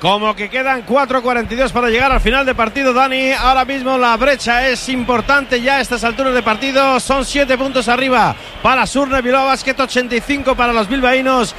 Como que quedan 4:42 para llegar al final de partido, Dani. Ahora mismo la brecha es importante ya a estas alturas de partido. Son 7 puntos arriba para Surne Bilbao Basket, 85 para los bilbaínos,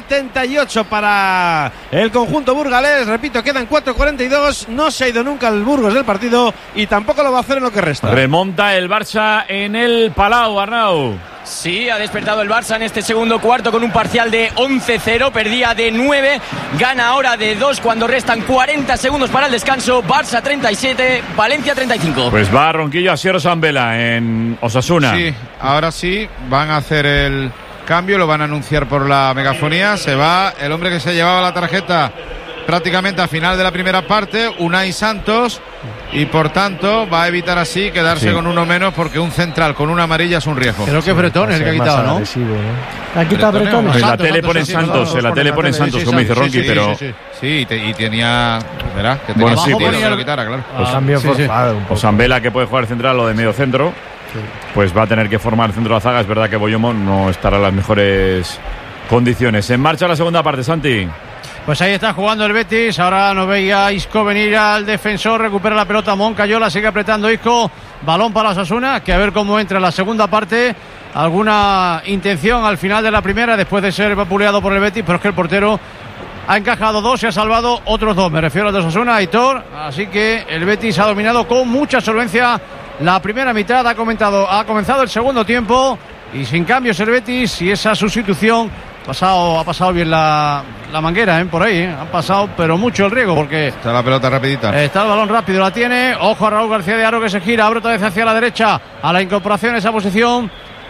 78 para el conjunto burgalés. Repito, quedan 4:42. No se ha ido nunca el Burgos del partido y tampoco lo va a hacer en lo que resta. Remonta el Barça en el Palau, Arnau. Sí, ha despertado el Barça en este segundo cuarto con un parcial de 11-0, perdía de 9, gana ahora de 2 cuando restan 40 segundos para el descanso. Barça 37, Valencia 35. Pues va Ronquillo a Sierra San Vela en Osasuna. Sí, ahora sí, van a hacer el cambio, lo van a anunciar por la megafonía. Se va el hombre que se llevaba la tarjeta prácticamente a final de la primera parte, Unai Santos, y por tanto va a evitar así quedarse con uno menos, porque un central con una amarilla es un riesgo. Creo que Bretón es el que ha quitado, ¿no? ¿Ha quitado Bretón? En la tele ponen Santos, en la tele ponen Santos, como dice Ronqui, pero... Sí, y tenía... Verás, que tenía que lo quitara, claro. Cambio forzado un poco. O San Vela, que puede jugar central o de medio centro, pues va a tener que formar centro de la zaga. Es verdad que Boyomo no estará en las mejores condiciones. En marcha la segunda parte, Santi. Pues ahí está jugando el Betis. Ahora no veía Isco venir al defensor. Recupera la pelota Moncayola. Sigue apretando Isco. Balón para Osasuna. Que a ver cómo entra en la segunda parte. Alguna intención al final de la primera, después de ser vapuleado por el Betis. Pero es que el portero ha encajado 2 y ha salvado otros 2. Me refiero al de Osasuna, Aitor. Así que el Betis ha dominado con mucha solvencia la primera mitad. Ha comenzado el segundo tiempo. Y sin cambios el Betis. Y esa sustitución ha pasado bien la manguera, por ahí, ha pasado, pero mucho el riego, porque está la pelota rapidita. Está el balón rápido, la tiene. Ojo a Raúl García de Haro, que se gira, abre otra vez hacia la derecha, a la incorporación, esa posición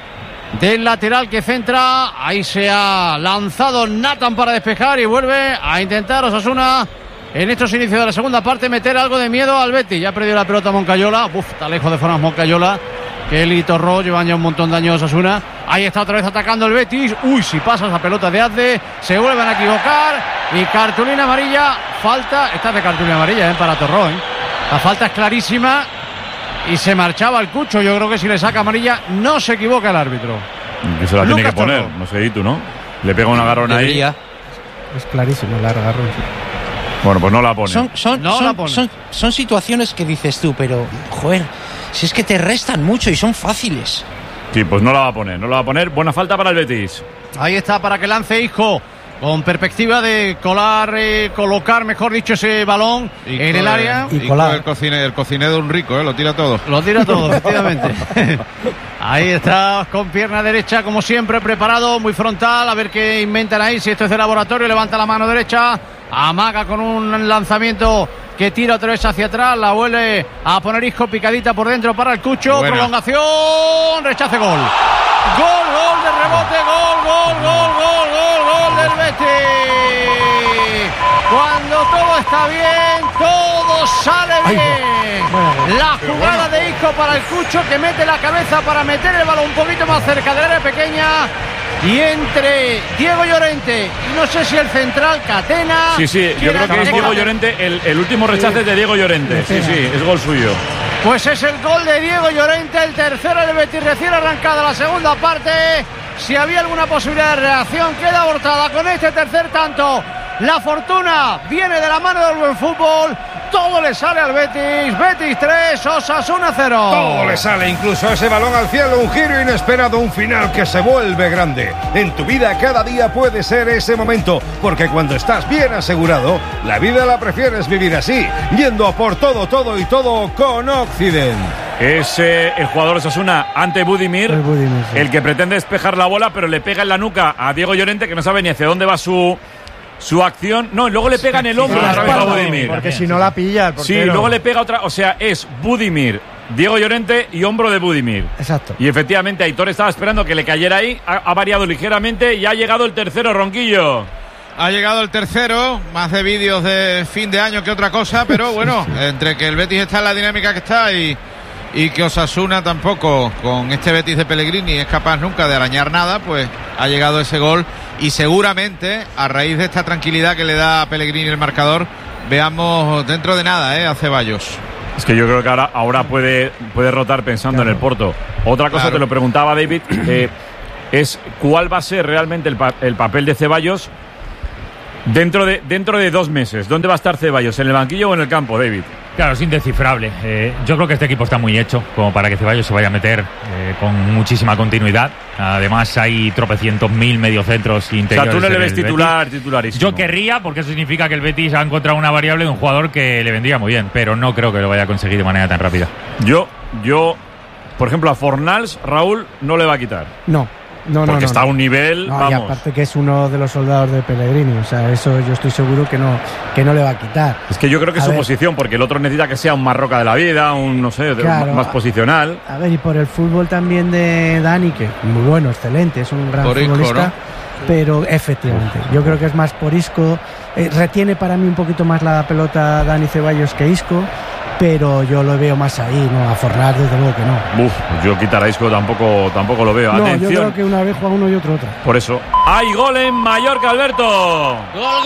del lateral que centra. Ahí se ha lanzado Nathan para despejar y vuelve a intentar Osasuna en estos inicios de la segunda parte meter algo de miedo al Betis. Ya ha perdido la pelota Moncayola. Está lejos de formas Moncayola, que él y Torró llevan ya un montón de años Osasuna. Ahí está otra vez atacando el Betis. Si pasa esa pelota de Azde, se vuelven a equivocar y cartulina amarilla. Falta, esta es de cartulina amarilla para Torró, La falta es clarísima y se marchaba el Cucho. Yo creo que si le saca amarilla no se equivoca el árbitro. Que se la tiene que poner, Torró. no sé, ¿y tú no? Le pega un agarrón ahí. Es clarísimo el agarrón. Bueno, pues no la pone. Son situaciones que dices tú, pero joder, si es que te restan mucho y son fáciles. Sí, pues no la va a poner. Buena falta para el Betis. Ahí está para que lance Isco, con perspectiva de colocar, mejor dicho, ese balón en el área. Y el cocinero de un rico, lo tira todo. Lo tira todo, efectivamente. Ahí está, con pierna derecha, como siempre, preparado, muy frontal, a ver qué inventan ahí. Si esto es de laboratorio, levanta la mano derecha, amaga con un lanzamiento que tira otra vez hacia atrás, la vuelve a poner Isco, picadita por dentro para el Cucho. Buena. Prolongación, rechace, gol de rebote, gol del Betis. Cuando todo está bien, todo sale bien. La jugada de Isco para el Cucho, que mete la cabeza para meter el balón un poquito más cerca del área pequeña. Y entre Diego Llorente y no sé si el central Catena. Sí, yo creo que es Diego Llorente, el último rechace es de Diego Llorente. Sí, es gol suyo. Pues es el gol de Diego Llorente, el tercero del Betis, recién arrancada la segunda parte. Si había alguna posibilidad de reacción, queda abortada con este tercer tanto. La fortuna viene de la mano del buen fútbol. Todo le sale al Betis. Betis 3, Osasuna 0. Todo le sale, incluso ese balón al cielo. Un giro inesperado, un final que se vuelve grande. En tu vida cada día puede ser ese momento, porque cuando estás bien asegurado, la vida la prefieres vivir así, yendo a por todo y todo con Occident. Es el jugador de Osasuna ante Budimir, el que pretende despejar la bola, pero le pega en la nuca a Diego Llorente, que no sabe ni hacia dónde va su acción. No, y luego le pega en el hombro a Budimir. Porque si no la pilla el portero. Sí, luego le pega otra. O sea, es Budimir, Diego Llorente y hombro de Budimir. Exacto. Y efectivamente Aitor estaba esperando que le cayera ahí. Ha variado ligeramente y ha llegado el tercero, Ronquillo. Ha llegado el tercero, más de vídeos de fin de año que otra cosa, pero bueno, entre que el Betis está en la dinámica que está y que Osasuna tampoco, con este Betis de Pellegrini, es capaz nunca de arañar nada, pues ha llegado ese gol. Y seguramente, a raíz de esta tranquilidad que le da a Pellegrini el marcador, veamos dentro de nada a Ceballos. Es que yo creo que ahora puede rotar pensando en el Porto. Otra cosa, te lo preguntaba David, es cuál va a ser realmente el papel de Ceballos Dentro de 2 meses, ¿dónde va a estar Ceballos? ¿En el banquillo o en el campo, David? Claro, es indescifrable. Yo creo que este equipo está muy hecho como para que Ceballos se vaya a meter con muchísima continuidad. Además, hay tropecientos mil mediocentros interiores. O sea, tú no le ves Betis. titularísimo. Yo querría, porque eso significa que el Betis ha encontrado una variable de un jugador que le vendría muy bien, pero no creo que lo vaya a conseguir de manera tan rápida. Yo, por ejemplo, a Fornals, Raúl no le va a quitar. No, porque está a un nivel, no, vamos. y aparte que es uno de los soldados de Pellegrini, o sea, eso yo estoy seguro que no le va a quitar. Es que yo creo que es su posición, porque el otro necesita que sea un Marroca de la vida, un, no sé, claro, más posicional. A ver, y por el fútbol también de Dani, que muy bueno, excelente, es un gran futbolista, ¿no? Pero efectivamente, yo creo que es más por Isco. Retiene para mí un poquito más la pelota Dani Ceballos que Isco, pero yo lo veo más ahí, ¿no? A Fornals desde luego que no. Yo quitar a Isco tampoco lo veo. No, atención. yo creo que una vez juega uno y otro otra. Por eso. ¡Hay gol en Mallorca, Alberto!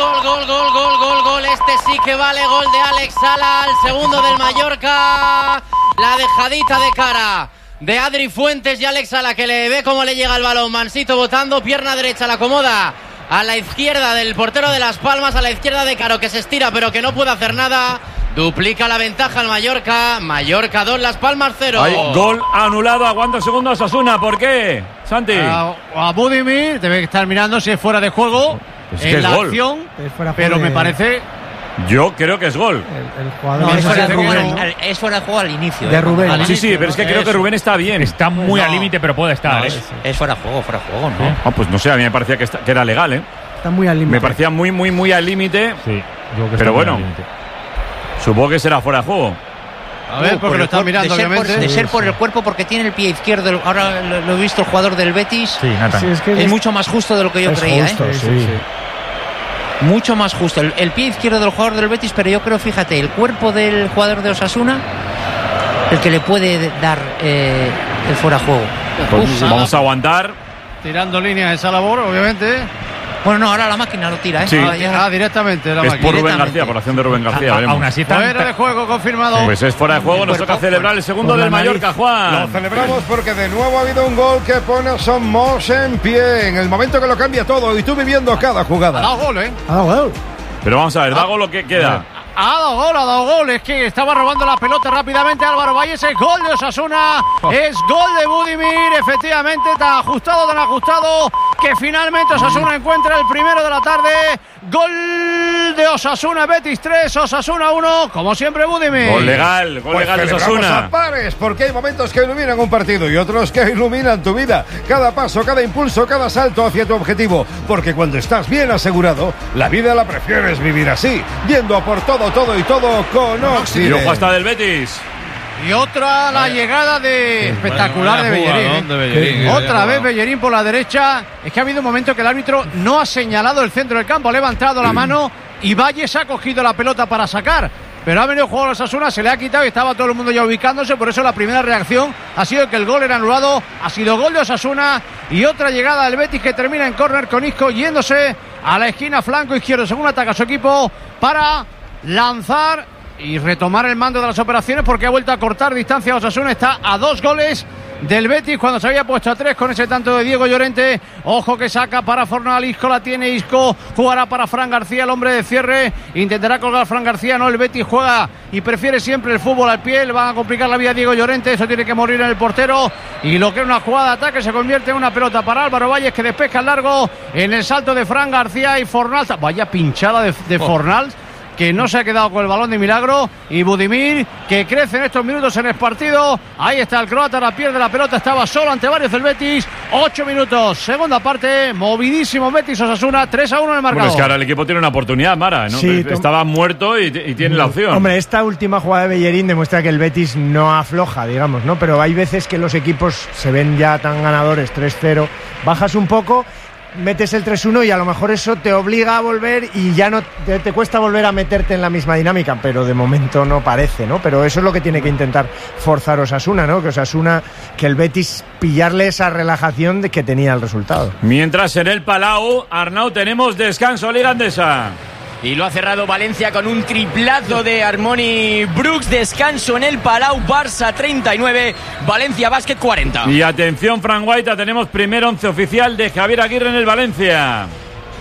Gol. Este sí que vale, gol de Alex Sala, el segundo del Mallorca. La dejadita de cara de Adri Fuentes y Alex Sala, que le ve cómo le llega el balón. Mansito botando, pierna derecha, la acomoda a la izquierda del portero de Las Palmas, a la izquierda de Caro, que se estira pero que no puede hacer nada. Duplica la ventaja al Mallorca. Mallorca 2, Las Palmas 0. Hay gol anulado. Aguanta segundos Osasuna. ¿Por qué, Santi? A Budimir debe estar mirando si es fuera de juego en la acción, pero me parece... Yo creo que es gol. El jugador es fuera de juego al inicio. De Rubén. Sí, pero es que creo que Rubén está bien. Está muy al límite, pero puede estar. Es fuera de juego, ¿no? Pues no sé, a mí me parecía que era legal, ¿eh? Está muy al límite. Me parecía muy al límite. Sí, yo creo que pero bueno, supongo que será fuera de juego. A ver, porque lo están mirando, obviamente. De ser por el cuerpo, porque tiene el pie izquierdo. Ahora lo he visto el jugador del Betis. Sí, Nathan. Sí, es mucho más justo de lo que yo creía, justo, ¿eh? Sí. Mucho más justo. El pie izquierdo del jugador del Betis, pero yo creo, fíjate, el cuerpo del jugador de Osasuna, el que le puede dar el fuera de juego. Pues vamos a aguantar. Tirando líneas esa labor, obviamente. Bueno, no, ahora la máquina lo tira, ¿eh? Sí. Directamente la es máquina. por Rubén García, por acción de Rubén García. Aún así está fuera de juego confirmado. Pues es fuera de juego, nos toca celebrar el segundo del Mallorca, Juan. Lo celebramos porque de nuevo ha habido un gol que pone a Somos en pie en el momento que lo cambia todo y tú viviendo cada jugada. Ha dado gol, ¿eh? Ha dado gol. Pero vamos a ver, da gol lo que queda. Ha dado gol, es que estaba robando la pelota rápidamente Álvaro Valles, es gol de Osasuna, es gol de Budimir, efectivamente, tan ajustado, que finalmente Osasuna encuentra el primero de la tarde, gol de Osasuna, Betis 3, Osasuna 1, como siempre Budimir. Gol legal de Osasuna. A pares, porque hay momentos que iluminan un partido y otros que iluminan tu vida, cada paso, cada impulso, cada salto hacia tu objetivo, porque cuando estás bien asegurado, la vida la prefieres vivir así, yendo a por todo y todo con Oxide. Y ojo hasta del Betis. Y otra la llegada de espectacular de Bellerín. Otra vez Bellerín por la derecha. Es que ha habido un momento que el árbitro no ha señalado el centro del campo, ha levantado la mano y Valles ha cogido la pelota para sacar. Pero ha venido el jugador de Osasuna, se le ha quitado y estaba todo el mundo ya ubicándose. Por eso la primera reacción ha sido que el gol era anulado. Ha sido gol de Osasuna y otra llegada del Betis que termina en córner con Isco yéndose a la esquina flanco izquierdo según ataca su equipo para lanzar y retomar el mando de las operaciones, porque ha vuelto a cortar distancia. Osasuna está a 2 goles del Betis cuando se había puesto a 3 con ese tanto de Diego Llorente. Ojo que saca para Fornal, Isco la tiene, Isco jugará para Fran García, el hombre de cierre, intentará colgar Fran García, no, el Betis juega y prefiere siempre el fútbol al pie, le van a complicar la vida a Diego Llorente, eso tiene que morir en el portero, y lo que es una jugada de ataque se convierte en una pelota para Álvaro Valles, que despeja el largo en el salto de Fran García y Fornal, vaya pinchada de Fornal, que no se ha quedado con el balón de milagro, y Budimir, que crece en estos minutos en el partido. Ahí está el croata, la pierde la pelota, estaba solo ante varios del Betis. 8 minutos, segunda parte, movidísimo Betis Osasuna, 3-1 en el marcador. Bueno, es que ahora el equipo tiene una oportunidad, Mara, ¿no? Sí, estaba muerto y tiene la opción. Hombre, esta última jugada de Bellerín demuestra que el Betis no afloja, digamos, ¿no? Pero hay veces que los equipos se ven ya tan ganadores, 3-0, bajas un poco, metes el 3-1 y a lo mejor eso te obliga a volver y ya no te cuesta volver a meterte en la misma dinámica, pero de momento no parece, ¿no? Pero eso es lo que tiene que intentar forzar Osasuna, ¿no? Que el Betis pillarle esa relajación de que tenía el resultado. Mientras en el Palau, Arnau, tenemos descanso, Liga Andesa. Y lo ha cerrado Valencia con un triplazo de Harmony Brooks. Descanso en el Palau. Barça 39, Valencia Basket 40. Y atención, Fran Guaita, tenemos primer 11 oficial de Javier Aguirre en el Valencia.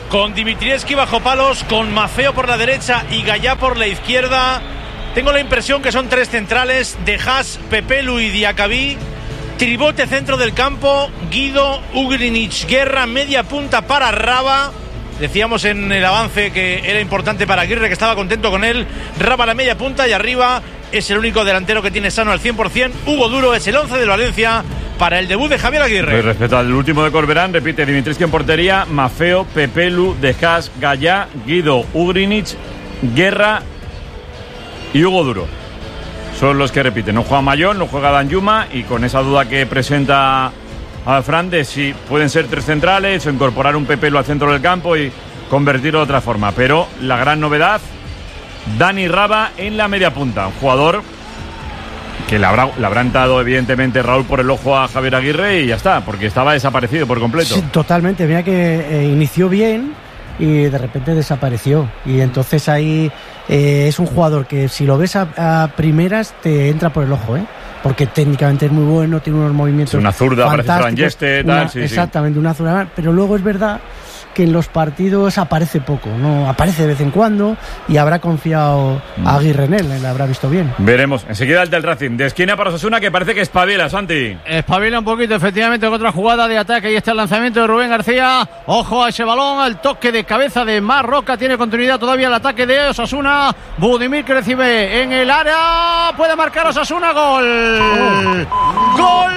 con Dimitrievski bajo palos, con Maffeo por la derecha y Gallá por la izquierda. Tengo la impresión que son 3 centrales: De Haas, Pepelu y Diacabí. Tribote centro del campo, Guido, Ugrinic, Guerra, media punta para Raba. Decíamos en el avance que era importante para Aguirre, que estaba contento con él. Raba la media punta y arriba es el único delantero que tiene sano al 100%. Hugo Duro es el 11 del Valencia para el debut de Javier Aguirre. Pues respecto al último de Corberán, repite Dimitrievski en portería, Maffeo, Pepelu, De Haas, Gallá, Guido, Ugrinic, Guerra y Hugo Duro. Son los que repiten. No juega Mayón, no juega Danjuma, y con esa duda que presenta a Fran de si pueden ser 3 centrales o incorporar un Pepelu al centro del campo y convertirlo de otra forma. Pero la gran novedad, Dani Raba en la media punta, un jugador que le habrá entrado evidentemente Raúl por el ojo a Javier Aguirre y ya está, porque estaba desaparecido por completo. Sí, totalmente. Mira que inició bien y de repente desapareció, y entonces ahí es un jugador que si lo ves a primeras te entra por el ojo, porque técnicamente es muy bueno, tiene unos movimientos es una zurda, parece Fran Yeste, tal, exactamente, una zurda, pero luego es verdad que en los partidos aparece poco, no aparece de vez en cuando, y habrá confiado a Aguirre en él, le habrá visto bien. Veremos. Enseguida el del Racing, de esquina para Osasuna, que parece que espabila, Santi. Espabila un poquito, efectivamente, con otra jugada de ataque. Ahí está el lanzamiento de Rubén García. Ojo a ese balón, el toque de cabeza de Marroca. Tiene continuidad todavía el ataque de Osasuna. Budimir, que recibe en el área. Puede marcar Osasuna. Gol. Gol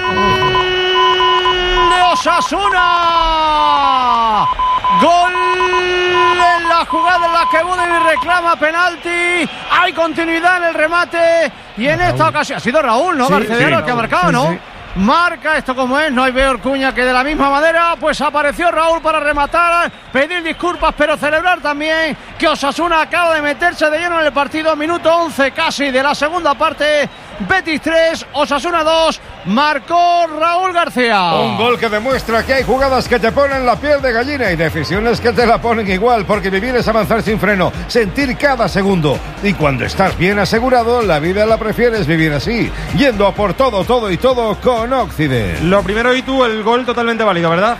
de Osasuna. Gol en la jugada en la que Budimir reclama penalti. Hay continuidad en el remate. Y en esta ocasión ha sido Raúl, ¿no? Barcedero el que ha marcado, ¿no? Sí. Marca esto como es, no hay peor cuña que de la misma manera. Pues apareció Raúl para rematar, pedir disculpas, pero celebrar también que Osasuna acaba de meterse de lleno en el partido. Minuto 11 casi de la segunda parte. Betis 3, Osasuna 2. Marcó Raúl García. Un gol que demuestra que hay jugadas que te ponen la piel de gallina y decisiones que te la ponen igual, porque vivir es avanzar sin freno, sentir cada segundo. Y cuando estás bien asegurado, la vida la prefieres vivir así, yendo a por todo, todo y todo con Occident. Lo primero, y tú, el gol totalmente válido, ¿verdad?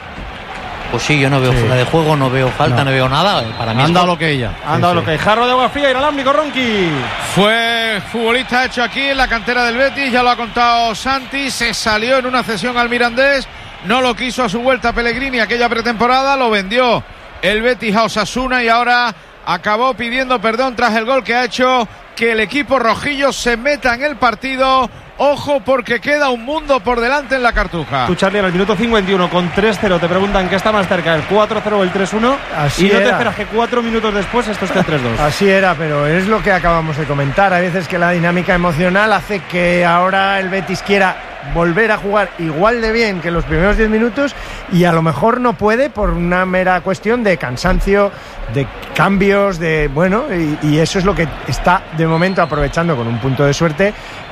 Pues sí, yo no veo fuera de juego, no veo falta, no veo nada. Para mí han dado lo que ella. Han dado lo que hay. Jarro de agua fría, inalámbrico, Ronqui. Fue futbolista hecho aquí en la cantera del Betis, ya lo ha contado Santi. Se salió en una cesión al Mirandés, no lo quiso a su vuelta Pellegrini aquella pretemporada, lo vendió el Betis a Osasuna y ahora acabó pidiendo perdón tras el gol que ha hecho que el equipo rojillo se meta en el partido. Ojo, porque queda un mundo por delante en la Cartuja. Tú, Charlie, en el minuto 51 con 3-0 te preguntan qué está más cerca, el 4-0 o el 3-1. Así y no te esperas que 4 minutos después esto esté 3-2. Así era, pero es lo que acabamos de comentar. Hay veces que la dinámica emocional hace que ahora el Betis quiera volver a jugar igual de bien que los primeros 10 minutos y a lo mejor no puede por una mera cuestión de cansancio, de cambios, de bueno, y eso es lo que está de momento aprovechando con un punto de suerte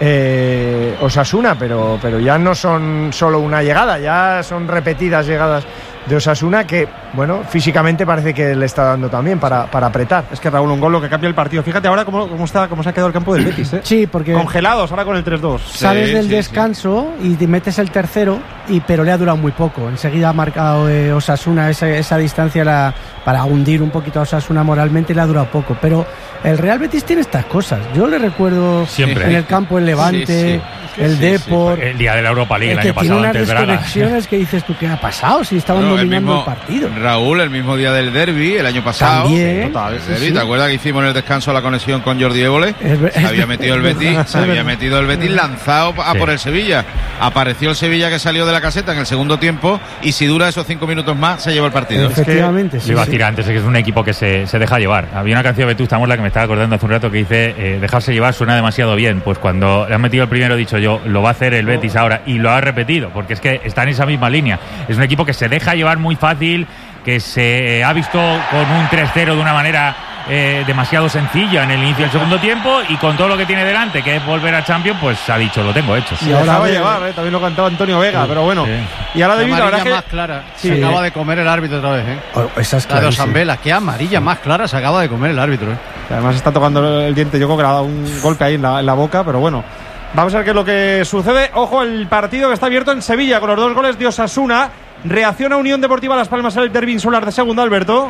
Osasuna, pero ya no son solo una llegada, ya son repetidas llegadas de Osasuna que, bueno, físicamente parece que le está dando también para apretar. Es que, Raúl, un gol lo que cambia el partido. Fíjate ahora cómo se ha quedado el campo del Betis, ¿eh? Sí, porque congelados ahora con el 3-2. Sales del descanso y te metes el tercero, pero le ha durado muy poco. Enseguida ha marcado Osasuna esa distancia para hundir un poquito a Osasuna moralmente, le ha durado poco. Pero el Real Betis tiene estas cosas. Yo le recuerdo siempre en el campo el Levante, el Depor, el día de la Europa League el año pasado, tiene unas desconexiones que dices tú, ¿qué ha pasado? Si estaban dominando el partido. Raúl, el mismo día del derbi el año pasado. También. Total, ¿te acuerdas que hicimos en el descanso la conexión con Jordi Évole? Se había metido el Betis, lanzado a por el Sevilla. Apareció el Sevilla que salió de la caseta en el segundo tiempo y si dura esos 5 minutos más se lleva el partido. Efectivamente, Lo iba a decir antes, que es un equipo que se deja llevar. Había una canción de Vetusta Morla que me estaba acordando hace un rato que dice dejarse llevar suena demasiado bien. Pues cuando le han metido el primero he dicho yo, lo va a hacer el Betis ahora y lo ha repetido, porque es que está en esa misma línea. Es un equipo que se deja llevar muy fácil, que se ha visto con un 3-0 de una manera demasiado sencilla en el inicio del segundo tiempo y con todo lo que tiene delante, que es volver a Champions, pues ha dicho, lo tengo hecho. Y ahora va a llevar, también lo cantaba Antonio Vega, pero bueno. Sí. Y ahora de amarilla más clara. Se acaba de comer el árbitro otra vez, Esa es la de Osambela, qué amarilla más clara se acaba de comer el árbitro, Además está tocando el diente, yo creo que le ha dado un golpe ahí en la boca, pero bueno. Vamos a ver qué es lo que sucede. Ojo, el partido que está abierto en Sevilla con los 2 goles de Osasuna Reacciona Unión Deportiva Las Palmas al derbi insular de segunda, Alberto.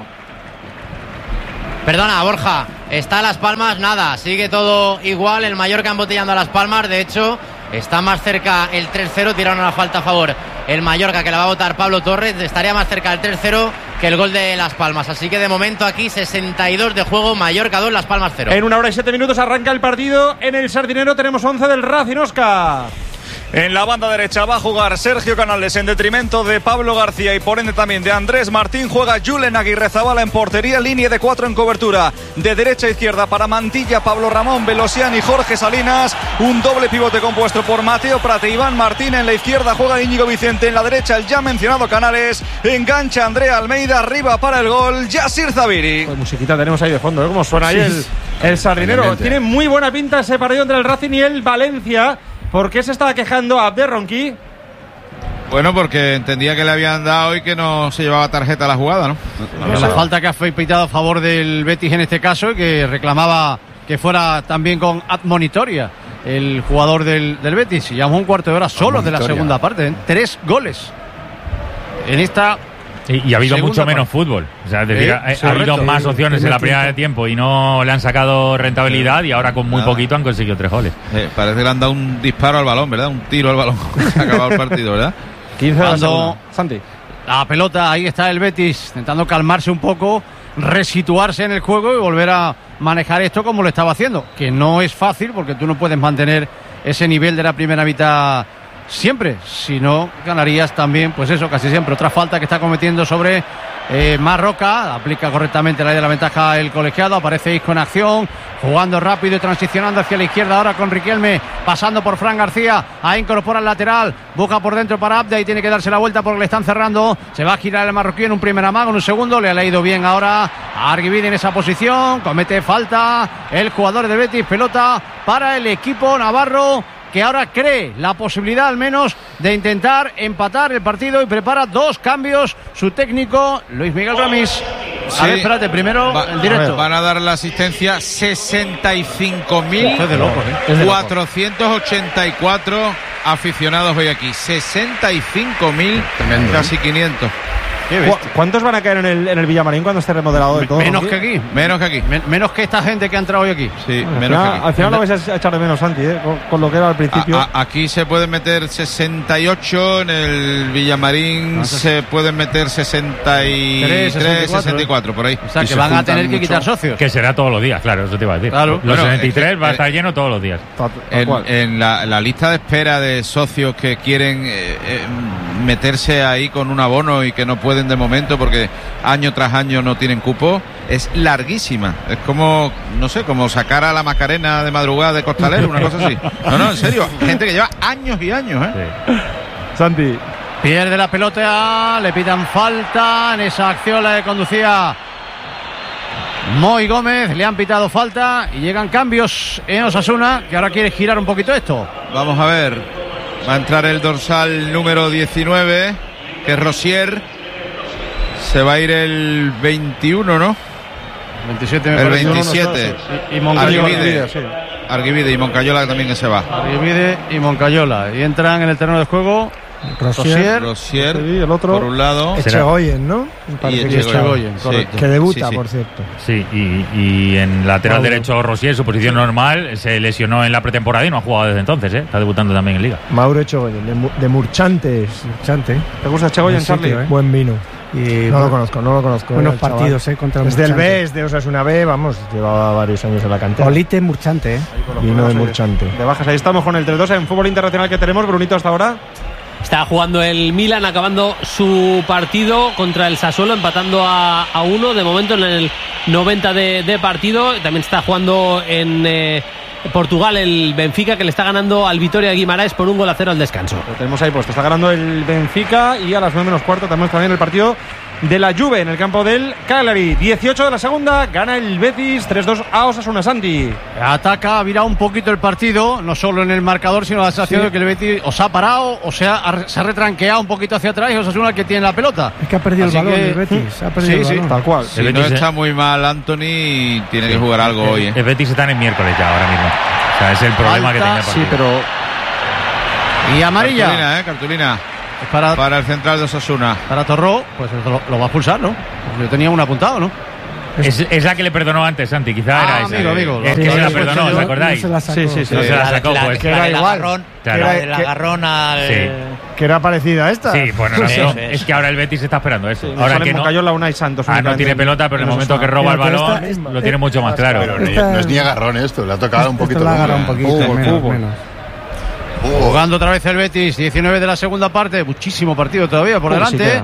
Perdona, Borja, está Las Palmas, nada, sigue todo igual, el Mallorca embotellando a Las Palmas, de hecho, está más cerca el 3-0, tiraron una falta a favor el Mallorca, que la va a votar Pablo Torres, estaría más cerca el 3-0 que el gol de Las Palmas, así que de momento aquí 62 de juego, Mallorca 2, Las Palmas 0. En 1 hora y 7 minutos arranca el partido, en el Sardinero tenemos 11 del Racing, Óscar. En la banda derecha va a jugar Sergio Canales en detrimento de Pablo García y por ende también de Andrés Martín. Juega Julen Aguirrezabala en portería, línea de 4 en cobertura. De derecha a izquierda para Mantilla, Pablo Ramón, Velosian y Jorge Salinas. Un doble pivote compuesto por Mateo Prate, Iván Martín. En la izquierda juega Íñigo Vicente, en la derecha el ya mencionado Canales. Engancha Andrea Almeida, arriba para el gol Yasir Zabiri. Pues musiquita tenemos ahí de fondo, ¿eh? Cómo suena ahí el Sardinero. Tiene muy buena pinta ese partido entre el Racing y el Valencia. ¿Por qué se estaba quejando Abder Ronqui? Bueno, porque entendía que le habían dado y que no se llevaba tarjeta a la jugada, ¿no? La falta que ha pitado a favor del Betis en este caso, y que reclamaba que fuera también con admonitoria el jugador del Betis. Llevamos un cuarto de hora solo de la segunda parte, ¿eh? 3 goles en esta. Y ha habido mucho menos fútbol. O sea, es decir, ha habido más opciones en la primera de tiempo y no le han sacado rentabilidad y ahora con muy poquito han conseguido 3 goles. Parece que le han dado un disparo al balón, ¿verdad? Un tiro al balón. Se ha acabado el partido, ¿verdad? 15 cuando Santi. La pelota, ahí está el Betis, intentando calmarse un poco, resituarse en el juego y volver a manejar esto como lo estaba haciendo. Que no es fácil porque tú no puedes mantener ese nivel de la primera mitad siempre, si no ganarías también, pues eso, casi siempre. Otra falta que está cometiendo sobre Marroca, aplica correctamente la ley de la ventaja el colegiado, aparece Isco en acción, jugando rápido y transicionando hacia la izquierda ahora con Riquelme, pasando por Fran García, a incorporar el lateral, busca por dentro para Abde y tiene que darse la vuelta porque le están cerrando, se va a girar el marroquí en un primer amago, en un segundo, le ha leído bien ahora a Arguibide en esa posición, comete falta el jugador de Betis, pelota para el equipo navarro, que ahora cree la posibilidad al menos de intentar empatar el partido y prepara 2 cambios su técnico Luis Miguel Ramis. Sí. A ver, espérate, primero el directo. Van a dar la asistencia 65.484 aficionados hoy aquí. 65.000, casi 500. ¿Cuántos van a caer en el Villamarín cuando esté remodelado del todo? Menos que aquí. Menos que esta gente que ha entrado hoy aquí. Sí, menos que aquí. Al final lo vais a echar de menos, Santi, con lo que era al principio. Aquí se pueden meter 68, en el Villamarín se pueden meter 63, 64, por ahí. O sea, que van a tener que quitar socios. Que será todos los días, claro, eso te iba a decir. Claro. Los 73 va a estar lleno todos los días. En la lista de espera de socios que quieren meterse ahí con un abono y que no pueden de momento porque año tras año no tienen cupo, es larguísima. Es como, no sé, como sacar a la Macarena de madrugada de Costalero, una cosa así. No, en serio, gente que lleva años y años, ¿eh? Sí. Santi. Pierde la pelota, le pitan falta en esa acción la que conducía Moy Gómez, le han pitado falta y llegan cambios en Osasuna, que ahora quiere girar un poquito esto. Vamos a ver, va a entrar el dorsal número 19, que es Rosier. Se va a ir el 21, ¿no? 27 me parece. El 27. Y Moncayola. Arguibide y Moncayola también que se va. Arguibide y Moncayola. Y entran en el terreno de juego Rosier, el otro por un lado. Echegoyen, ¿no? Y Echegoyen, correcto. Que debuta, por cierto. Sí, y en lateral derecho Rosier, su posición normal, se lesionó en la pretemporada y no ha jugado desde entonces, ¿eh? Está debutando también en Liga. Mauro Echegoyen, de Murchantes. ¿Te gusta Echegoyen, Charlie? Buen vino. Y no lo conozco. Buenos partidos, contra es del B, es de Osasuna B, vamos, llevaba varios años en la cantera. Olite Murchante, Vino de Murchante. De bajas, ahí estamos con el 3-2 en fútbol internacional que tenemos, Brunito, hasta ahora. Está jugando el Milan, acabando su partido contra el Sassuolo, empatando a 1 de momento en el 90 de partido. También está jugando en Portugal el Benfica, que le está ganando al Vitoria de Guimarães por 1-0 al descanso. Lo tenemos ahí puesto, está ganando el Benfica y a las 9:15 tenemos también el partido de la Juve en el campo del Cagliari. 18 de la segunda, gana el Betis 3-2 a Osasuna. Santi. Ataca, ha virado un poquito el partido, no solo en el marcador, sino la sensación de que el Betis o se ha parado o se ha retranqueado un poquito hacia atrás y Osasuna el que tiene la pelota. Es que ha perdido el balón el Betis. Ha perdido el balón. Tal cual. Si no está muy mal Anthony y tiene que jugar algo hoy. El Betis está en miércoles ya ahora mismo. O sea, es el problema que tenía el partido. Sí, pero... Y amarilla. Cartulina. para el central de Osasuna. Para Torró, pues lo va a expulsar, ¿no? Yo tenía un apuntado, ¿no? Es la que le perdonó antes, Santi, quizá era esa. Amigo. Es que se la perdonó, ¿os acordáis? Sí. No se la sacó, pues. Que era igual. El agarrón al... Sí. Que era parecida a esta. Sí, bueno, es que ahora el Betis está esperando eso. Ahora que no cayó la Unai Santos. no tiene pelota, pero en el momento que roba el balón lo tiene mucho más claro. Pero no es ni agarrón esto, le ha tocado un poquito. Menos. Jugando otra vez el Betis, 19 de la segunda parte, muchísimo partido todavía por delante.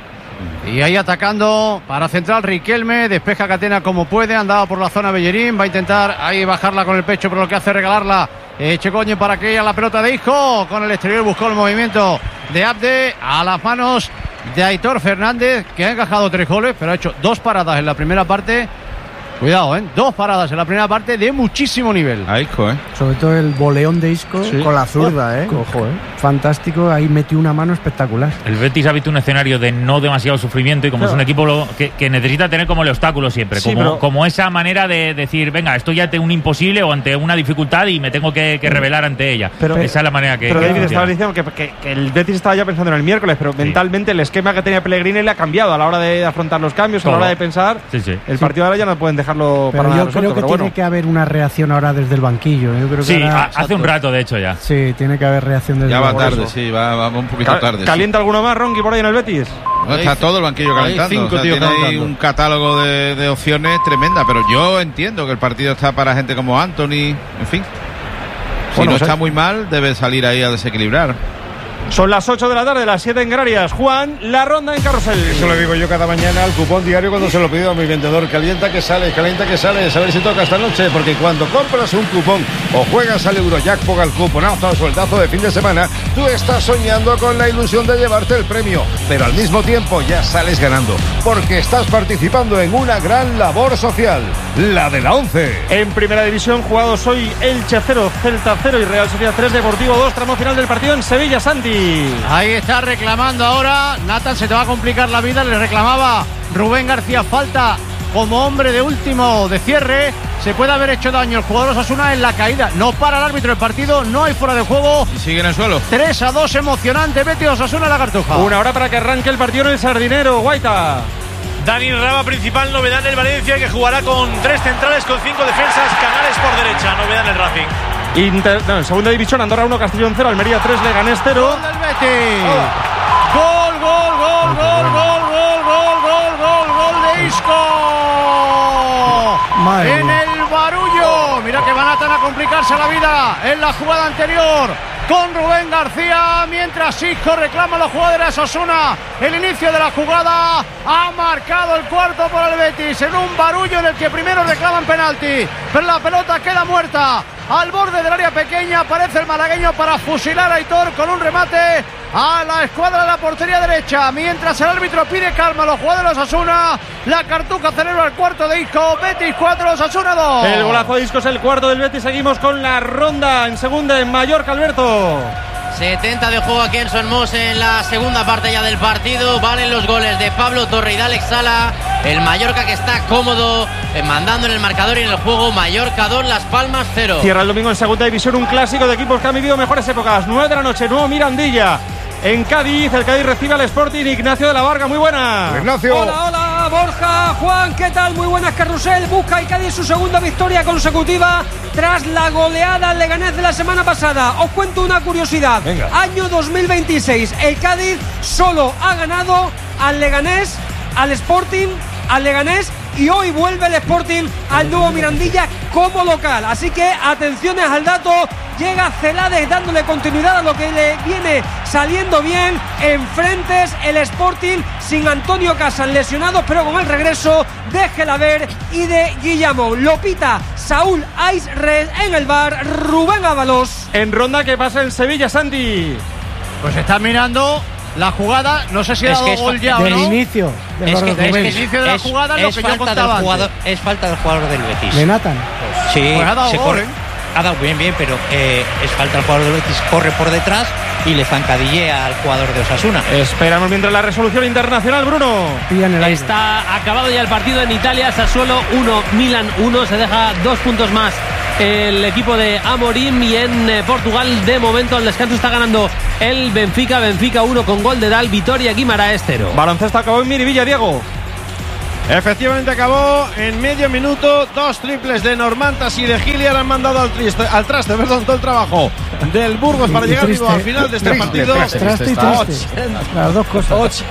Y ahí atacando para central Riquelme, despeja Catena como puede, andaba por la zona Bellerín, va a intentar ahí bajarla con el pecho, pero lo que hace es regalarla Checoño para que haya la pelota de Isco, con el exterior buscó el movimiento de Abde a las manos de Aitor Fernández, que ha encajado 3 goles, pero ha hecho 2 paradas en la primera parte. Cuidado, 2 paradas en la primera parte de muchísimo nivel. A Isco, Sobre todo el boleón de Isco. Con la zurda, Ojo, Fantástico, ahí metió una mano espectacular. El Betis ha visto un escenario de no demasiado sufrimiento y como es un equipo que necesita tener como el obstáculo siempre, como esa manera de decir, venga, estoy ante un imposible o ante una dificultad y me tengo que revelar ante ella. Esa es la manera que... Pero David estaba diciendo que el Betis estaba ya pensando en el miércoles, pero mentalmente el esquema que tenía Pellegrini le ha cambiado a la hora de afrontar los cambios, a la hora de pensar. El partido de ahora ya no pueden dejarlo para yo resuelto, creo que tiene que haber una reacción ahora desde el banquillo. Yo creo que hace un rato de hecho ya. Sí, tiene que haber reacción desde el banquillo. Ya va tarde, sí, va un poquito tarde. ¿Calienta alguno más, Ronqui, por ahí en el Betis? No, está todo el banquillo calentando. Tiene ahí un catálogo de opciones tremenda, pero yo entiendo que el partido está para gente como Anthony, en fin. Si no está muy mal, debe salir ahí a desequilibrar. Son las 8 de la tarde, las 7 en Canarias. Juan, la ronda en carrusel. Eso lo digo yo cada mañana al cupón diario cuando se lo pido a mi vendedor. Calienta que sale, a ver si toca esta noche. Porque cuando compras un cupón o juegas al Eurojackpot, al cuponazo, al sueldazo de fin de semana, tú estás soñando con la ilusión de llevarte el premio. Pero al mismo tiempo ya sales ganando. Porque estás participando en una gran labor social. La de la 11. En primera división, jugados hoy Elche 0, Celta 0 y Real Sociedad 3, Deportivo 2. Tramo final del partido en Sevilla, Santi. Ahí está reclamando ahora Nathan, se te va a complicar la vida, le reclamaba Rubén García falta como hombre de último de cierre, se puede haber hecho daño el jugador Osasuna en la caída, no para el árbitro del partido, no hay fuera de juego y sigue en el suelo. 3-2 emocionante, Betis Osasuna la Cartuja. Una hora para que arranque el partido en el Sardinero, Guaita. Dani Raba, principal novedad en el Valencia, que jugará con 3 centrales, con 5 defensas, Canales por derecha, novedad en el Racing. En segunda división, Andorra 1, Castellón 0, Almería 3, Leganés 0. Gol del Betis. Gol de Isco. En el barullo. Mira que van a complicarse la vida en la jugada anterior con Rubén García, mientras Isco reclama a los jugadores de Osasuna. El inicio de la jugada ha marcado el cuarto por el Betis en un barullo en el que primero reclaman penalti, pero la pelota queda muerta. Al borde del área pequeña aparece el malagueño para fusilar a Aitor con un remate a la escuadra de la portería derecha. Mientras el árbitro pide calma a los jugadores de Osasuna, la Cartuja celebra el cuarto de Isco. Betis 4, Osasuna 2. El golazo de Isco es el cuarto del Betis. Seguimos con la ronda en segunda en Mallorca, Alberto. 70 de juego aquí en Son Mos en la segunda parte ya del partido. Valen los goles de Pablo Torre y de Alex Sala. El Mallorca que está cómodo mandando en el marcador y en el juego. Mallorca 2, Las Palmas 0. Cierra el domingo en segunda división un clásico de equipos que han vivido mejores épocas. 9 de la noche, nuevo Mirandilla. En Cádiz, el Cádiz recibe al Sporting. Ignacio de la Varga, muy buena. Ignacio. Hola, Borja, Juan, ¿qué tal? Muy buenas, Carrusel. Busca el Cádiz su segunda victoria consecutiva tras la goleada al Leganés de la semana pasada. Os cuento una curiosidad. Venga. Año 2026, el Cádiz solo ha ganado al Leganés, al Sporting, al Leganés, y hoy vuelve el Sporting al nuevo Mirandilla como local. Así que atenciones al dato. Llega Celades dándole continuidad a lo que le viene saliendo bien. Enfrentes el Sporting sin Antonio Casas lesionado, pero con el regreso de Gelaber y de Guillamón. Lo pita Saúl Aisres en el bar, Rubén Ábalos. En ronda que pasa en Sevilla, Santi. Pues está mirando la jugada, no sé si ha dado gol ya o no. Del inicio. Es que el inicio de la jugada es lo que yo contaba antes. Es falta del jugador del Betis. De Nathan. Sí, pues ha dado gol, ha dado bien, pero es falta del jugador del Betis. Corre por detrás y le zancadillea al jugador de Osasuna. Esperamos mientras la resolución internacional, Bruno. Está acabado ya el partido en Italia. Sassuolo 1, Milan 1. Se deja 2 puntos más el equipo de Amorim, y en Portugal de momento al descanso está ganando el Benfica 1 con gol de Dal, Vitoria Guimaraes 0. Baloncesto acabó en Miribilla, Diego. Efectivamente acabó en medio minuto. 2 triples de Normantas y de Hilliard han mandado al traste todo el trabajo del Burgos para llegar vivo al final de este partido. Traste y triste. Las dos cosas.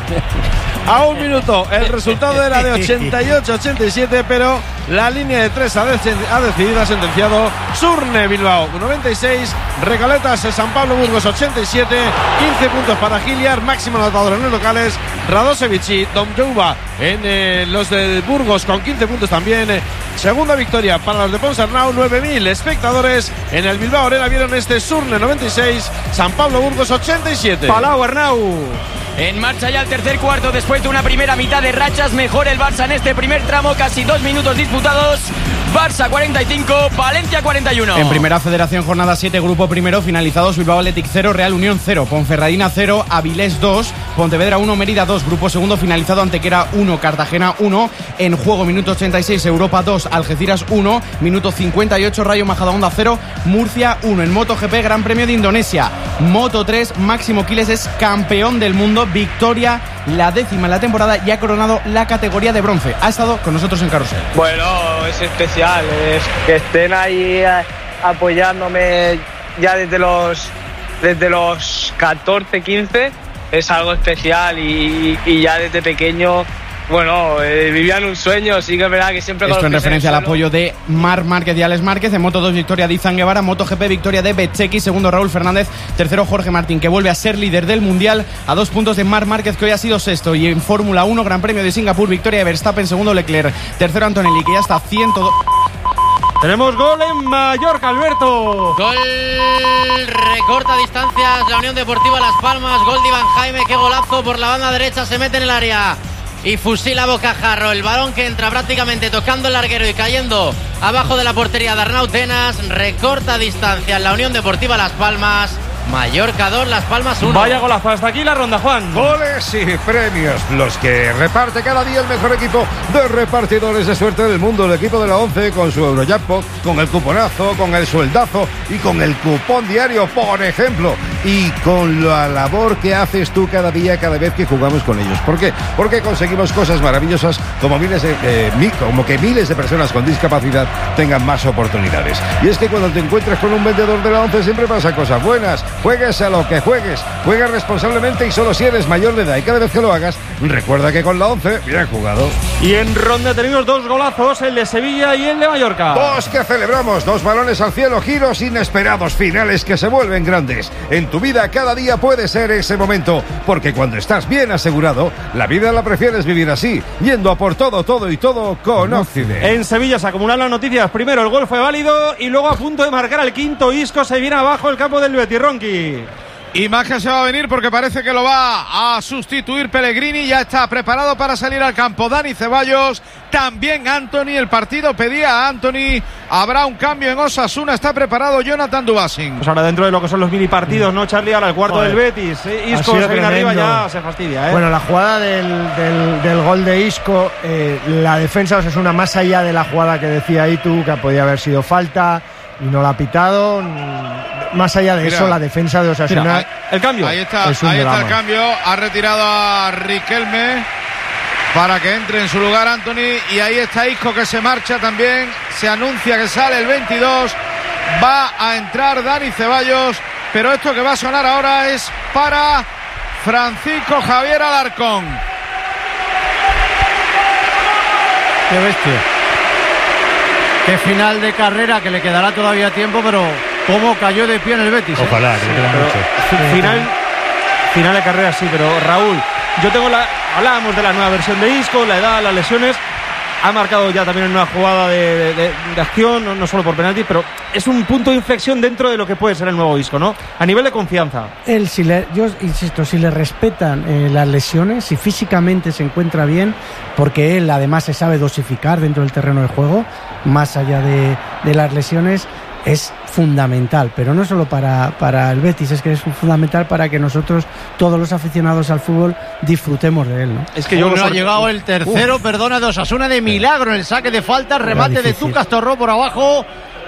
A 1 minuto el resultado era de 88-87, pero la línea de 3 ha decidido, ha sentenciado Surne Bilbao 96, Recoletas San Pablo Burgos 87, 15 puntos para Hilliard, máximo anotador en los locales, Radosevic y Domjouba en los de Burgos con 15 puntos también. Segunda victoria para los de Ponsarnau. 9.000 espectadores en el Bilbao Arena vieron este Surne 96, San Pablo Burgos 87. Palau Arnau. En marcha ya el tercer cuarto después de una primera mitad de rachas. Mejor el Barça en este primer tramo, casi 2 minutos disputados. Barça 45, Valencia 41. En primera federación, jornada 7, grupo primero, finalizados: Bilbao Athletic 0, Real Unión 0, Ponferradina 0, Avilés 2, Pontevedra 1, Mérida 2. Grupo segundo, finalizado: Antequera 1, Cartagena 1. En juego, minuto 86, Europa 2, Algeciras 1. Minuto 58, Rayo Majadahonda 0, Murcia 1. En MotoGP, Gran Premio de Indonesia, Moto 3, Máximo Quiles es campeón del mundo. Victoria, la 10ª en la temporada, y ha coronado la categoría de bronce. Ha estado con nosotros en Carrusel. Bueno, es especial, es que estén ahí apoyándome ya desde los 14, 15, es algo especial, y ya desde pequeño, bueno, vivían un sueño. Sí que es verdad que siempre... Esto en referencia al apoyo de Marc Márquez y Alex Márquez. En Moto 2, victoria de Izan Guevara. MotoGP, victoria de Bezzecchi. Segundo, Raúl Fernández. Tercero, Jorge Martín, que vuelve a ser líder del Mundial a 2 puntos de Marc Márquez, que hoy ha sido sexto. Y en Fórmula 1, Gran Premio de Singapur, victoria de Verstappen. Segundo, Leclerc. Tercero, Antonelli, que ya está 102. Tenemos gol en Mallorca, Alberto. Gol, recorta distancias la Unión Deportiva Las Palmas. Gol de Iván Jaime, qué golazo por la banda derecha, se mete en el área y fusila bocajarro. El balón que entra prácticamente tocando el larguero y cayendo abajo de la portería de Arnau Tenas. Recorta distancias la Unión Deportiva Las Palmas. Mallorca 2, Las Palmas 1. Vaya golazo, hasta aquí la ronda, Juan. Goles y premios, los que reparte cada día el mejor equipo de repartidores de suerte del mundo, el equipo de la 11, con su Eurojackpot, con el cuponazo, con el sueldazo y con el cupón diario, por ejemplo, y con la labor que haces tú cada día, cada vez que jugamos con ellos. ¿Por qué? Porque conseguimos cosas maravillosas, como que miles de personas con discapacidad tengan más oportunidades. Y es que cuando te encuentras con un vendedor de la 11 siempre pasan cosas buenas. Juegues a lo que juegues, juega responsablemente y solo si eres mayor de edad. Y cada vez que lo hagas, recuerda que con la 11, bien jugado. Y en ronda tenemos 2 golazos, el de Sevilla y el de Mallorca. 2 que celebramos, 2 balones al cielo, giros inesperados, finales que se vuelven grandes. En tu vida cada día puede ser ese momento, porque cuando estás bien asegurado, la vida la prefieres vivir así, yendo a por todo y todo con Occident. En Sevilla se acumulan las noticias. Primero el gol fue válido y luego a punto de marcar el quinto, Isco se viene abajo el campo del Betis. Ronqui. Y más que se va a venir porque parece que lo va a sustituir Pellegrini. Ya está preparado para salir al campo Dani Ceballos, también Anthony. El partido pedía a Anthony. Habrá un cambio en Osasuna. Está preparado Jonathan Dubasing. Pues ahora dentro de lo que son los mini partidos, ¿no, Charlie? Ahora el cuarto del Betis. Isco se viene arriba, ya se fastidia, ¿eh? Bueno, la jugada del gol de Isco, la defensa de Osasuna, más allá de la jugada que decía Itu, que podía haber sido falta y no la ha pitado. Más allá de eso, la defensa de Osasuna. El cambio. Ahí está el cambio. Ha retirado a Riquelme para que entre en su lugar Anthony. Y ahí está Isco, que se marcha también. Se anuncia que sale el 22. Va a entrar Dani Ceballos. Pero esto que va a sonar ahora es para Francisco Javier Alarcón. Qué bestia. Qué final de carrera, que le quedará todavía tiempo, pero cómo cayó de pie en el Betis. Ojalá, que le queda mucho. Final de carrera sí, pero Raúl, yo tengo hablábamos de la nueva versión de Isco, la edad, las lesiones. Ha marcado ya también una jugada de acción, no solo por penalti, pero es un punto de inflexión dentro de lo que puede ser el nuevo Isco, ¿no? A nivel de confianza. Yo insisto, si le respetan las lesiones, si físicamente se encuentra bien, porque él además se sabe dosificar dentro del terreno de juego, más allá de las lesiones, es fundamental, pero no solo para el Betis, es que es fundamental para que nosotros, todos los aficionados al fútbol, disfrutemos de él, ¿no? Es que ha llegado el tercero, de Osasuna de milagro en el saque de falta, remate de Zucas Torró por abajo,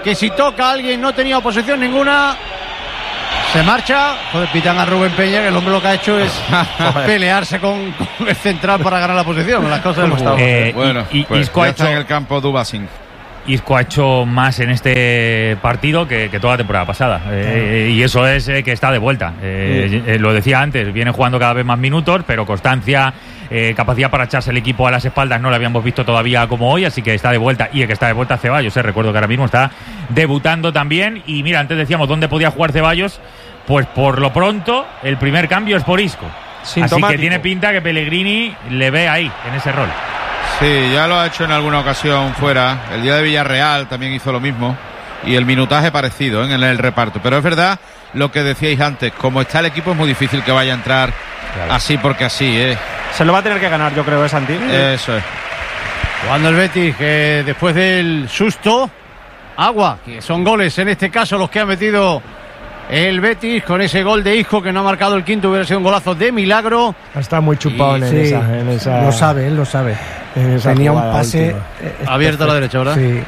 que si toca a alguien no tenía oposición ninguna. Se marcha. Joder, pitan a Rubén Peña, que el hombre lo que ha hecho es pelearse con el central para ganar la posición. Las cosas del juego. Bueno, Isco ha hecho en el campo Dubasín. Isco ha hecho más en este partido que toda la temporada pasada. Y eso es que está de vuelta. Lo decía antes, viene jugando cada vez más minutos, pero constancia, capacidad para echarse el equipo a las espaldas no lo habíamos visto todavía como hoy, así que está de vuelta. Y el que está de vuelta Ceballos, recuerdo que ahora mismo está debutando también. Y mira, antes decíamos dónde podía jugar Ceballos, pues por lo pronto el primer cambio es por Isco. Así que tiene pinta que Pellegrini le ve ahí, en ese rol. Sí, ya lo ha hecho en alguna ocasión fuera. El día de Villarreal también hizo lo mismo. Y el minutaje parecido en el reparto. Pero es verdad lo que decíais antes. Como está el equipo es muy difícil que vaya a entrar así porque así, Se lo va a tener que ganar, yo creo, Santi. Eso es. Jugando el Betis, que después del susto, agua, que son goles en este caso los que ha metido el Betis con ese gol de Isco que no ha marcado el quinto, hubiera sido un golazo de milagro. Está muy chupado en esa. Lo sabe, él lo sabe. Tenía un pase abierto a la derecha, ¿verdad? Sí.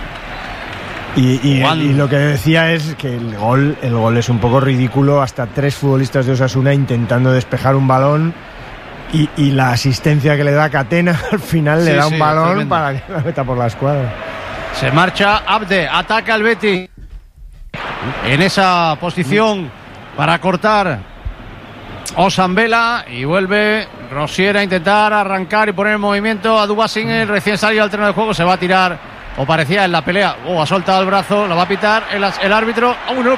Y lo que decía es que el gol es un poco ridículo. Hasta 3 futbolistas de Osasuna intentando despejar un balón. Y la asistencia que le da Catena al final le da un balón tremendo para que la meta por la escuadra. Se marcha Abde, ataca el Betis en esa posición para cortar Osambela, y vuelve Rosier a intentar arrancar y poner en movimiento a Dubasín, el recién salido al terreno de juego. Se va a tirar, o parecía en la pelea, ha soltado el brazo, lo va a pitar el árbitro. No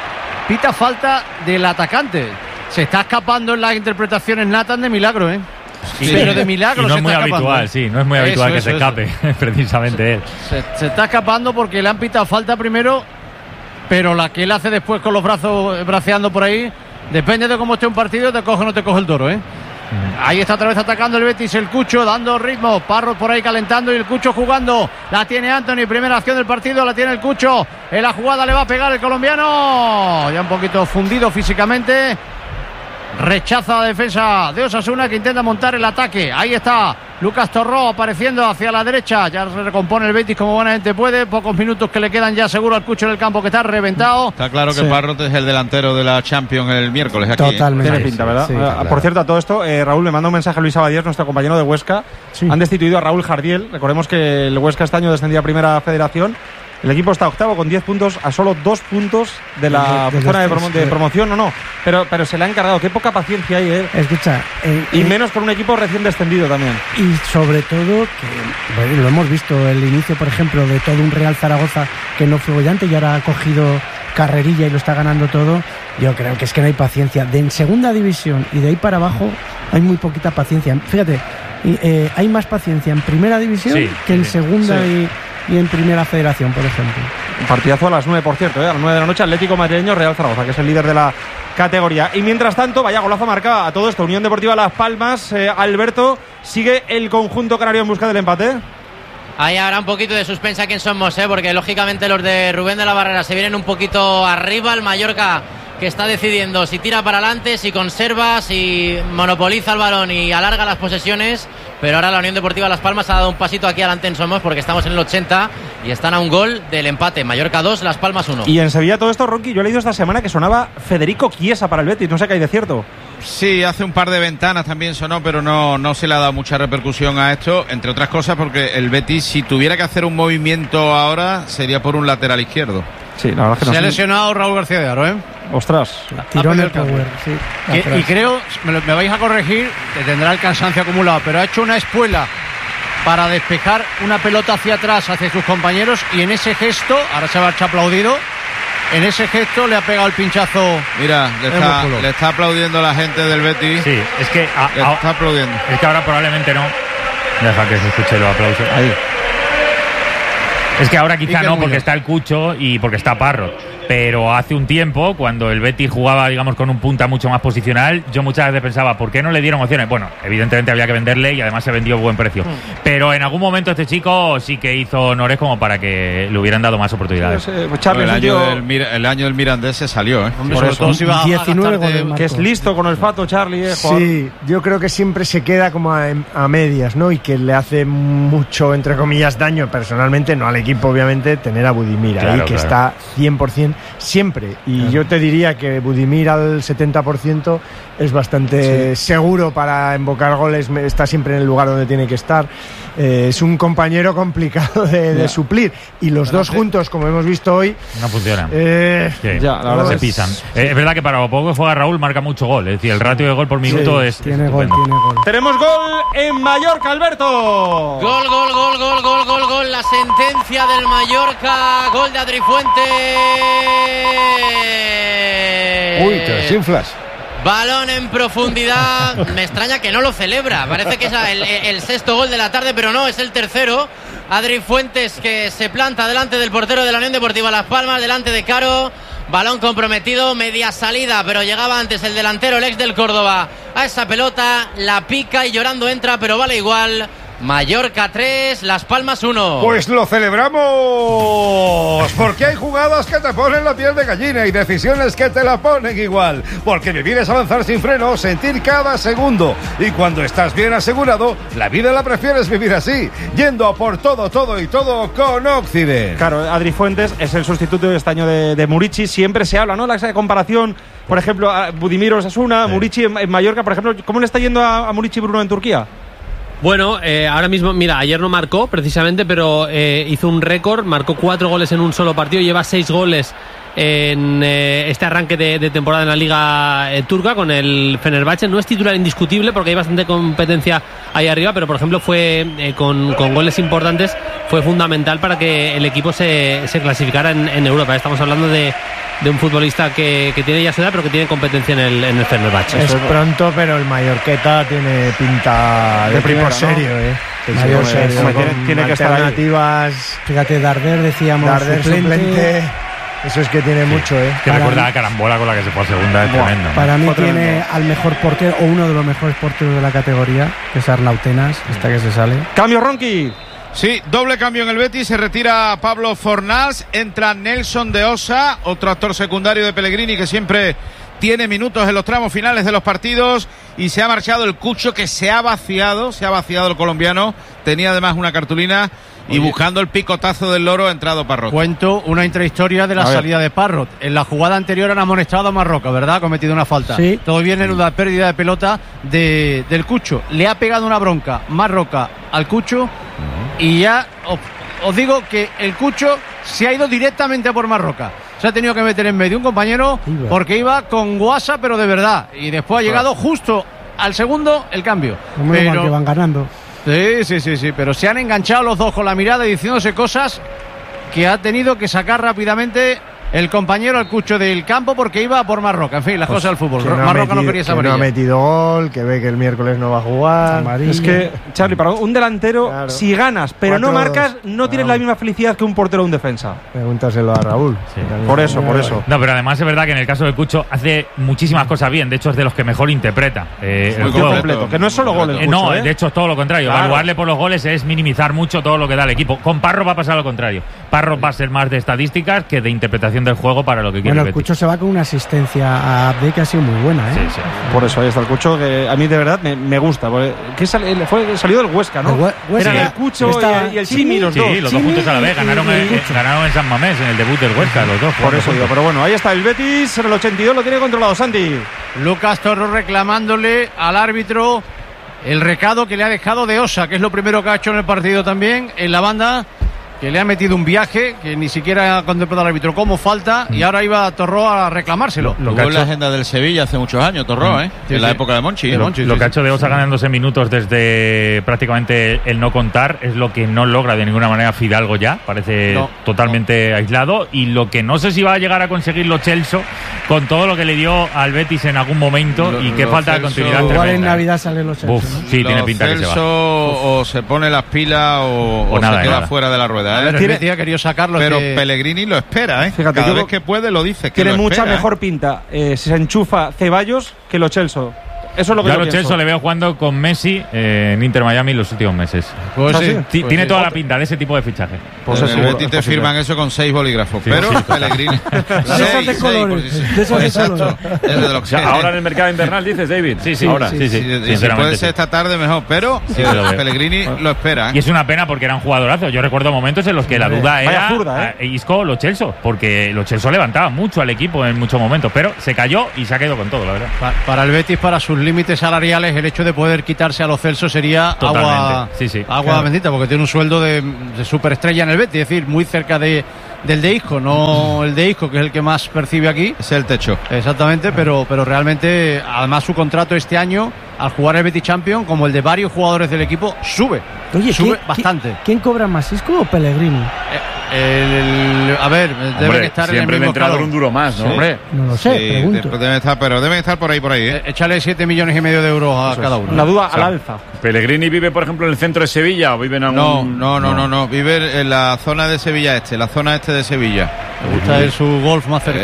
pita falta del atacante. Se está escapando en las interpretaciones Nathan de milagro, Sí, pero de milagro. Y no se es muy está habitual, escapando. no es muy habitual que se escape, precisamente él. Se está escapando porque le han pitado falta primero, pero la que él hace después con los brazos braceando por ahí, depende de cómo esté un partido, te coge o no te coge el toro, Ahí está otra vez atacando el Betis, el Cucho dando ritmo, Parro por ahí calentando y el Cucho jugando. La tiene Anthony, primera acción del partido, la tiene el Cucho. En la jugada le va a pegar el colombiano, ya un poquito fundido físicamente. Rechaza la defensa de Osasuna, que intenta montar el ataque. Ahí está Lucas Torró apareciendo hacia la derecha. Ya se recompone el Betis como buenamente puede. Pocos minutos que le quedan ya seguro al Cucho en el campo, que está reventado. Está claro que Parrot es el delantero de la Champions el miércoles aquí. Totalmente. Tiene pinta, ¿verdad? Claro. Por cierto, a todo esto, Raúl, me manda un mensaje a Luis Abadías, nuestro compañero de Huesca. Han destituido a Raúl Jardiel. Recordemos que el Huesca este año descendía a Primera Federación. El equipo está octavo con 10 puntos, a solo 2 puntos de la zona de promoción, pero se le ha encargado. Qué poca paciencia hay, Escucha, y menos con un equipo recién descendido también. Y sobre todo, que lo hemos visto, el inicio, por ejemplo, de todo un Real Zaragoza que no fue bollante y ahora ha cogido carrerilla y lo está ganando todo. Yo creo que es que no hay paciencia. En segunda división y de ahí para abajo hay muy poquita paciencia. Fíjate, hay más paciencia en primera división que en segunda y en Primera Federación, por ejemplo. Un partidazo a las 9, por cierto, a las 9 de la noche, Atlético Madrileño, Real Zaragoza, que es el líder de la categoría. Y mientras tanto, vaya golazo marcado a todo esto, Unión Deportiva Las Palmas. Alberto, ¿sigue el conjunto canario en busca del empate? Ahí habrá un poquito de suspensa aquí en Somos, porque lógicamente los de Rubén de la Barrera se vienen un poquito arriba. El Mallorca, que está decidiendo si tira para adelante, si conserva, si monopoliza el balón y alarga las posesiones. Pero ahora la Unión Deportiva Las Palmas ha dado un pasito aquí adelante en Somos, porque estamos en el 80 y están a un gol del empate. Mallorca 2, Las Palmas 1. Y en Sevilla todo esto, Ronqui, yo he leído esta semana que sonaba Federico Chiesa para el Betis, no sé qué hay de cierto. Sí, hace un par de ventanas también sonó, pero no se le ha dado mucha repercusión a esto, entre otras cosas porque el Betis, si tuviera que hacer un movimiento ahora, sería por un lateral izquierdo. Sí, la verdad es que se ha lesionado Raúl García de Aro, Ostras. Tiró en el power, y creo, me vais a corregir, que tendrá el cansancio acumulado, pero ha hecho una espuela para despejar una pelota hacia atrás, hacia sus compañeros, y en ese gesto, ahora se va a echar aplaudido, en ese gesto le ha pegado el pinchazo. Mira, le está aplaudiendo la gente del Betis. Sí, es que está aplaudiendo. Es que ahora probablemente no. Deja que se escuche los aplausos. Ahí. Es que ahora quizá no, porque está el Cucho y porque está Parro. Pero hace un tiempo, cuando el Betis jugaba, digamos, con un punta mucho más posicional, yo muchas veces pensaba, ¿por qué no le dieron opciones? Bueno, evidentemente había que venderle y además se vendió a buen precio. Pero en algún momento este chico sí que hizo honores como para que le hubieran dado más oportunidades. El año del Mirandés se salió, Hombre, sobre todo si va 19 goles, que es listo con el fato, Charlie. Sí, yo creo que siempre se queda como a medias, ¿no? Y que le hace mucho, entre comillas, daño personalmente, no al equipo, equipo, obviamente, tener a Budimir ahí, que está 100% siempre. Y yo te diría que Budimir al 70% es bastante seguro para invocar goles, está siempre en el lugar donde tiene que estar. Es un compañero complicado de suplir. Y los dos juntos, como hemos visto hoy, no funcionan. La verdad se pisan. Es verdad que para lo poco que juega Raúl marca mucho gol. Es decir, el ratio de gol por minuto es. Tiene gol. Tenemos gol en Mallorca, Alberto. Gol. La sentencia del Mallorca. Gol de Adri Fuentes. Uy, te desinflas. Balón en profundidad. Me extraña que no lo celebra. Parece que es el sexto gol de la tarde, pero no, es el tercero. Adri Fuentes, que se planta delante del portero de la Unión Deportiva Las Palmas, delante de Caro. Balón comprometido, media salida, pero llegaba antes el delantero, el ex del Córdoba, a esa pelota, la pica y llorando entra, pero vale igual. Mallorca 3, Las Palmas 1. Pues lo celebramos, porque hay jugadas que te ponen la piel de gallina y decisiones que te la ponen igual, porque vivir es avanzar sin freno, sentir cada segundo, y cuando estás bien asegurado, la vida la prefieres vivir así, yendo a por todo con Occident. Claro, Adri Fuentes es el sustituto de este año de Murici, siempre se habla, ¿no? La comparación, por ejemplo, a Budimir Osasuna, Murici en Mallorca, por ejemplo, ¿cómo le está yendo a Murici Bruno en Turquía? Bueno, ahora mismo, mira, ayer no marcó precisamente, pero hizo un récord, marcó 4 goles en un solo partido, lleva 6 goles en este arranque de temporada en la Liga Turca con el Fenerbahce. No es titular indiscutible porque hay bastante competencia ahí arriba, pero por ejemplo fue con goles importantes, fue fundamental para que el equipo se clasificara en Europa. Estamos hablando de un futbolista que tiene ya su edad, pero que tiene competencia en el Fenerbahce. Es pronto, pero el Mallorqueta tiene pinta de primo serio, Mayor serio, tiene que estar alternativas. Fíjate, Darder, decíamos, suplente. Eso es que tiene mucho, Que recuerda a Carambola con la que se fue a segunda, es tremendo. Para mí tiene al mejor portero, o uno de los mejores porteros de la categoría, que es Arnautenas, esta que se sale. Cambio, Ronqui. Sí, doble cambio en el Betis, se retira Pablo Fornals, entra Nelson de Osa, otro actor secundario de Pellegrini que siempre tiene minutos en los tramos finales de los partidos, y se ha marchado el Cucho, que se ha vaciado el colombiano, tenía además una cartulina. Y buscando el picotazo del loro ha entrado Parrot. Cuento una intrahistoria de la salida de Parrot. En la jugada anterior han amonestado a Marroca, ¿verdad? Ha cometido una falta. Sí. Todo viene en una pérdida de pelota del Cucho. Le ha pegado una bronca Marroca al Cucho y ya os digo que el Cucho se ha ido directamente a por Marroca. Se ha tenido que meter en medio un compañero porque iba con guasa, pero de verdad. Y después ha llegado justo al segundo el cambio. Pero que van ganando. Sí, pero se han enganchado los dos con la mirada y diciéndose cosas que ha tenido que sacar rápidamente el compañero al Cucho del campo porque iba por Marroca. En fin, las cosas del fútbol. Marroca no quería saber. No ha metido gol, que ve que el miércoles no va a jugar. Amarilla. Es que, Charlie, para un delantero, si ganas pero no marcas, no tienes la misma felicidad que un portero o un defensa. Pregúntaselo a Raúl. Sí. Por eso. No, pero además es verdad que en el caso del Cucho hace muchísimas cosas bien. De hecho, es de los que mejor interpreta el juego completo. Que no es solo goles. No, de hecho es todo lo contrario. Claro. Evaluarle por los goles es minimizar mucho todo lo que da el equipo. Con Parro va a pasar lo contrario. Parro va a ser más de estadísticas que de interpretación del juego para lo que quiere. Bueno, el Cucho se va con una asistencia a Abde que ha sido muy buena, Sí. Por eso ahí está el Cucho, que a mí de verdad me gusta. Salió del Huesca, ¿no? Era el Cucho y el Chimi, los dos. Sí, los dos juntos a la vez. Ganaron en San Mamés, en el debut del Huesca, los dos. Por eso digo, pero bueno, ahí está el Betis, en el 82 lo tiene controlado, Santi. Lucas Torro reclamándole al árbitro el recado que le ha dejado de Osa, que es lo primero que ha hecho en el partido también, en la banda, que le ha metido un viaje que ni siquiera ha contemplado al árbitro como falta, y ahora iba Torró a reclamárselo. Jugó en la agenda del Sevilla hace muchos años, Torró, en la época de Monchi. Lo que ha hecho de Osa ganándose minutos desde prácticamente el no contar es lo que no logra de ninguna manera Fidalgo ya, parece totalmente aislado, y lo que no sé si va a llegar a conseguir Lo Celso con todo lo que le dio al Betis en algún momento, y qué falta de continuidad igual tremenda. En Navidad sale Lo Celso, ¿no? Sí, tiene pinta que se va. O se pone las pilas o nada, se queda nada. fuera de la rueda. A ver, el Betis ha querido sacarlo. Pero Pellegrini lo espera, Fíjate, cada vez que puede lo dice. Que tiene lo mucha espera, mejor pinta si se enchufa Ceballos que Lo Celso. Eso es lo que yo yo a Lo Celso le veo jugando con Messi en Inter Miami los últimos meses. Pues sí. Tiene toda la pinta de ese tipo de fichaje. Pues en el Betis te firman eso con 6 bolígrafos. Sí, pero sí. Pellegrini. Ahora en el mercado invernal, dices, David. Sí, ahora. sí. Si puede ser esta tarde, mejor. Pero Pellegrini lo espera. Y es una pena porque era un jugadorazo. Yo recuerdo momentos en los que la duda era Isco o Lo Celso, porque Lo Celso levantaba mucho al equipo en muchos momentos, pero se cayó y se ha quedado con todo, la verdad. Para el Betis, para sus límites salariales, el hecho de poder quitarse a Lo Celso sería agua bendita, porque tiene un sueldo de superestrella en el Betis, es decir, muy cerca del de Isco, no el de Isco, que es el que más percibe aquí. Es el techo. Exactamente, pero realmente, además su contrato este año, al jugar el Betis Champions, como el de varios jugadores del equipo, sube bastante. ¿Quién cobra más, Isco o Pellegrini? A ver, deben estar siempre en el mismo entrenador un duro más, ¿no? Sí. Hombre, no lo sé, pregunto. Deben estar por ahí. Échale 7,5 millones de euros a cada uno. La duda al alza. ¿Pellegrini vive, por ejemplo, en el centro de Sevilla o vive en algún...? No. Vive en la zona de Sevilla la zona este de Sevilla. Me gusta su golf más cerca.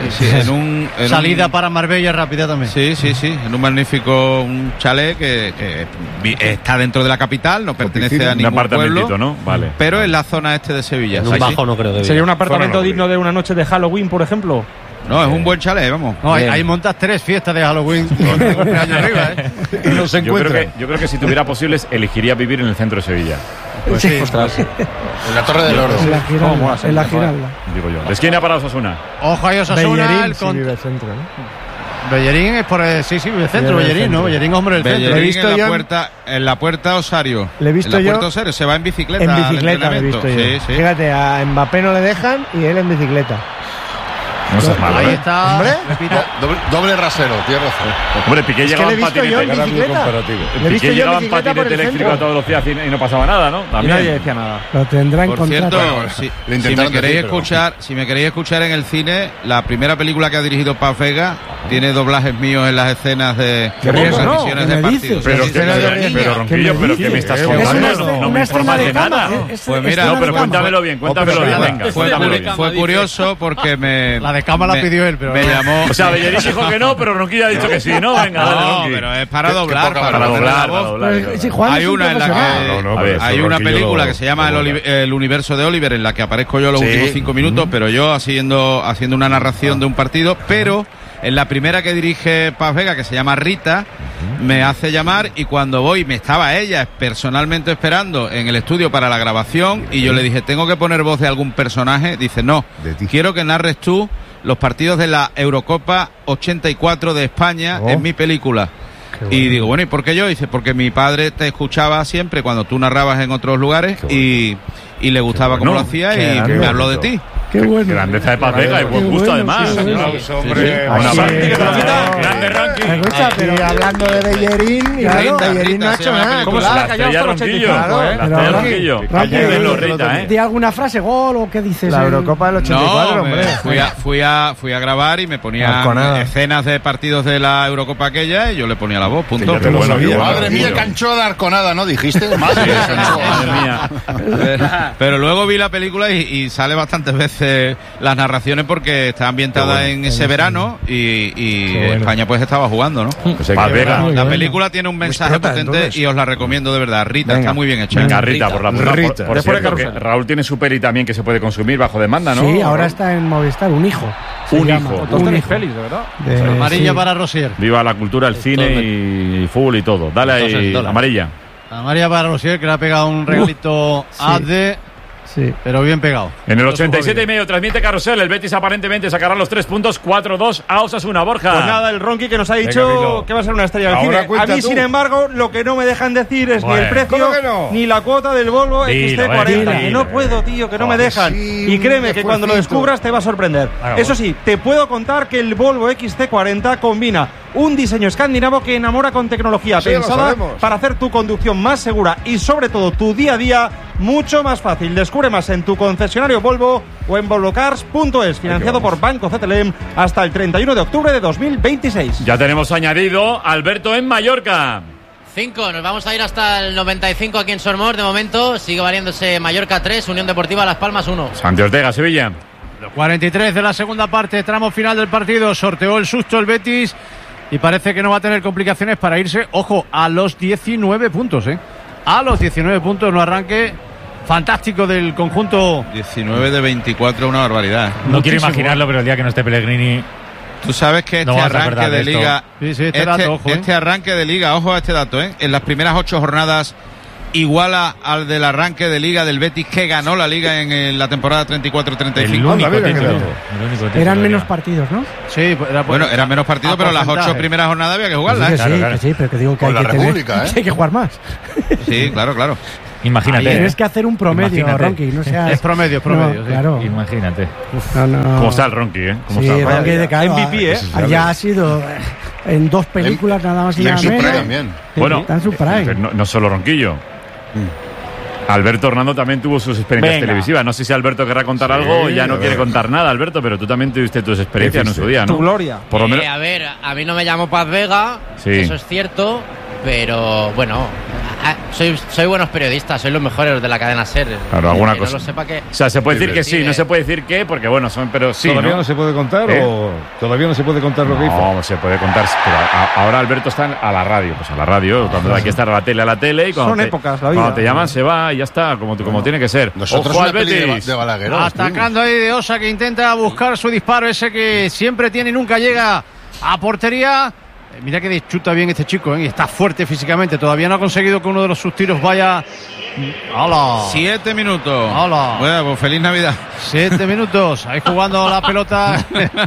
Salida para Marbella rápida también. Sí. En un magnífico chalet que está dentro de la capital, no pertenece a ningún pueblo, ¿no? Vale. Pero en la zona este de Sevilla. En un bajo no creo que ¿Sería un apartamento digno de una noche de Halloween, por ejemplo? No, es un buen chalet, vamos. No, ahí montas 3 fiestas de Halloween con cumpleaños arriba, y no se encuentra. Yo creo que si tuviera posibles, elegiría vivir en el centro de Sevilla. Pues sí, en la Torre del Oro. En la Giralda. Digo yo. Esquina para Osasuna. Ojo ahí Osasuna. Bellerín sí vive el centro, ¿no? Bellerín es por el centro, Bellerín, ¿no? Bellerín, hombre, del centro. He visto en la puerta Osario. Le he visto en la puerta Osario, se va en bicicleta. En bicicleta le he visto yo. Sí. Fíjate, a Mbappé no le dejan y él en bicicleta. No seas malo, ahí está. Hombre, doble rasero, tienes razón. Hombre, Piqué llegaba en patinete. Piqué llegaba en patinete eléctrico a toda velocidad y no pasaba nada, ¿no? Y nadie decía nada. Lo tendrá en Por cierto, contrato. si me queréis escuchar en el cine, la primera película que ha dirigido Paz Vega tiene doblajes míos en las escenas de transmisiones de partidos. Pero Ronquillo, ¿pero qué me estás contando? No me informas de nada. Pues mira, no, pero cuéntamelo bien, venga. Fue curioso porque La de cama la pidió él, pero me llamó. O sea, Bellerín dijo que no, pero Ronquillo ha dicho que sí, ¿no? Venga, dale, pero es para doblar. Para doblar. Hay una en la que hay una película que se llama El universo de Oliver, en la que aparezco yo los últimos 5 minutos, pero yo haciendo una narración de un partido, pero en la primera que dirige Paz Vega, que se llama Rita, me hace llamar y cuando voy, me estaba ella personalmente esperando en el estudio para la grabación y yo le dije, ¿tengo que poner voz de algún personaje? Dice, no, quiero que narres tú los partidos de la Eurocopa 84 de España en mi película. Y digo, bueno, ¿y por qué yo? Dice, porque mi padre te escuchaba siempre cuando tú narrabas en otros lugares y le gustaba cómo lo hacías y me habló de ti. Qué bueno. Grandeza de Paz Vega y buen gusto además. Grande ranking. Me gusta, pero hablando de Bellerín, Bellerín no ha hecho nada. ¿Cómo se la cayó hasta el 85? ¿Di alguna frase, gol o qué dices? La Eurocopa del 84, hombre. Fui a grabar y me ponía escenas de partidos de la Eurocopa aquella y yo le ponía la voz, punto. Madre mía, cancho de Arconada, ¿no? Dijiste. Madre mía. Pero luego vi la película y sale bastantes veces las narraciones porque está ambientada en ese verano y España pues estaba jugando, ¿no? La película tiene un mensaje potente y os la recomiendo de verdad. Rita, está muy bien hecha. Venga, Rita, por cierto, que Raúl tiene su peli también que se puede consumir bajo demanda, ¿no? Sí, ahora está en Movistar, Un hijo. Un hijo. Todos tenéis feliz, de verdad. Amarilla para Rosier. Viva la cultura, el cine y fútbol y todo. Dale ahí, amarilla. Amarilla para Rosier, que le ha pegado un regalito a de... Sí, pero bien pegado. En el 87,5 transmite Carrusel. El Betis aparentemente sacará los 3 puntos, 4-2 a Osasuna. Borja. Pues nada, el Ronqui que nos ha dicho que va a ser una estrella del cine. A mí, sin embargo, lo que no me dejan decir es ni el precio ni la cuota del Volvo XC40. Que no puedo, tío, que no me dejan. Y créeme que cuando lo descubras te va a sorprender. Eso sí, te puedo contar que el Volvo XC40 combina un diseño escandinavo que enamora con tecnología pensada para hacer tu conducción más segura y sobre todo tu día a día mucho más fácil. Descubre más en tu concesionario Volvo o en volvocars.es, financiado por Banco CTLM hasta el 31 de octubre de 2026. Ya tenemos añadido Alberto en Mallorca. 5, nos vamos a ir hasta el 95 aquí en Sormor. De momento sigue valiéndose Mallorca 3, Unión Deportiva Las Palmas 1. Santi Ortega, Sevilla. 43 de la segunda parte, tramo final del partido. Sorteó el susto el Betis y parece que no va a tener complicaciones para irse, ojo, a los 19 puntos, a los 19 puntos, no arranque fantástico del conjunto. 19 de 24, una barbaridad. No quiero imaginarlo, pero el día que no esté Pellegrini... Tú sabes que este arranque de Liga... Este arranque de Liga, ojo a este dato, en las primeras 8 jornadas iguala al del arranque de Liga del Betis, que ganó la Liga en la temporada 34-35. Eran menos partidos, ¿no? Sí, eran menos partidos, pero las 8 primeras jornadas había que jugarlas. Sí, pero que digo que hay que tener, que hay que jugar más. Sí, claro. Imagínate. Tienes que hacer un promedio, Ronqui. No seas... Es promedio. No, claro. Imagínate. ¿Cómo está el Ronqui, ¿Cómo está? Ronqui de cada MVP, Ya ha sido en 2 películas nada más y nada menos. También. Bueno, está en su prime. No solo Ronquillo. Alberto Hernando también tuvo sus experiencias televisivas. No sé si Alberto querrá contar algo o ya no quiere contar nada, Alberto, pero tú también tuviste tus experiencias en su día, ¿no? Tu gloria. Por lo menos... A ver, a mí no me llamo Paz Vega, eso es cierto, pero bueno, soy buenos periodistas, soy los mejores de la cadena SER. Claro, alguna cosa. No lo sepa que... O sea, se puede decir que sí, no se puede decir que, porque bueno, pero sí. ¿Todavía no se puede contar o todavía no se puede contar lo que hizo? No, se puede contar. Pero ahora Alberto está a la radio, pues a la radio. Cuando hay que estar a la tele y cuando épocas, la vida. Cuando te llaman se va y ya está, como tiene que ser. Nosotros Ojo al una peli Betis. de Balaguer. Atacando ahí de Osa, que intenta buscar su disparo, ese que siempre tiene y nunca llega a portería. Mira que dischuta bien este chico, y está fuerte físicamente. Todavía no ha conseguido que uno de sus tiros vaya. ¡Hala! 7 minutos. ¡Hala! Bueno, pues feliz Navidad. 7 minutos. Ahí jugando la pelota.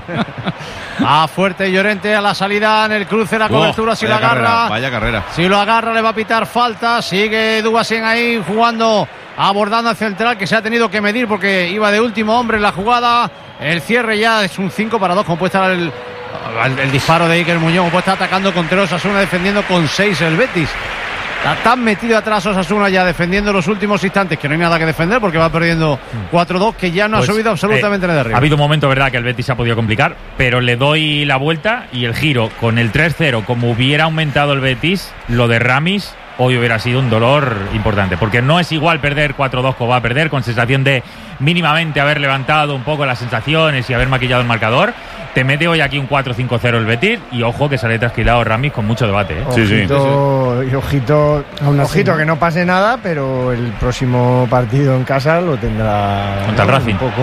A Fuerte y Llorente a la salida en el cruce, la cobertura. Si lo agarra. Vaya carrera. Si lo agarra, le va a pitar falta. Sigue Dubasin ahí jugando, abordando al central, que se ha tenido que medir porque iba de último hombre en la jugada. El cierre ya es un 5-2, como puede estar el disparo de Iker Muñoz, como puede estar atacando contra Osasuna, defendiendo con 6 el Betis. Está tan metido atrás Osasuna ya defendiendo los últimos instantes que no hay nada que defender porque va perdiendo 4-2, que ya no ha subido absolutamente nada de arriba. Ha habido un momento, verdad, que el Betis se ha podido complicar, pero le doy la vuelta y el giro con el 3-0, como hubiera aumentado el Betis, lo de Ramis hoy hubiera sido un dolor importante, porque no es igual perder 4-2 como va a perder, con sensación de mínimamente haber levantado un poco las sensaciones y haber maquillado el marcador. Te mete hoy aquí un 4-5-0 el Betis y ojo que sale trasquilado Ramis con mucho debate. Ojito que no pase nada, pero el próximo partido en casa lo tendrá contra el Racing. Un poco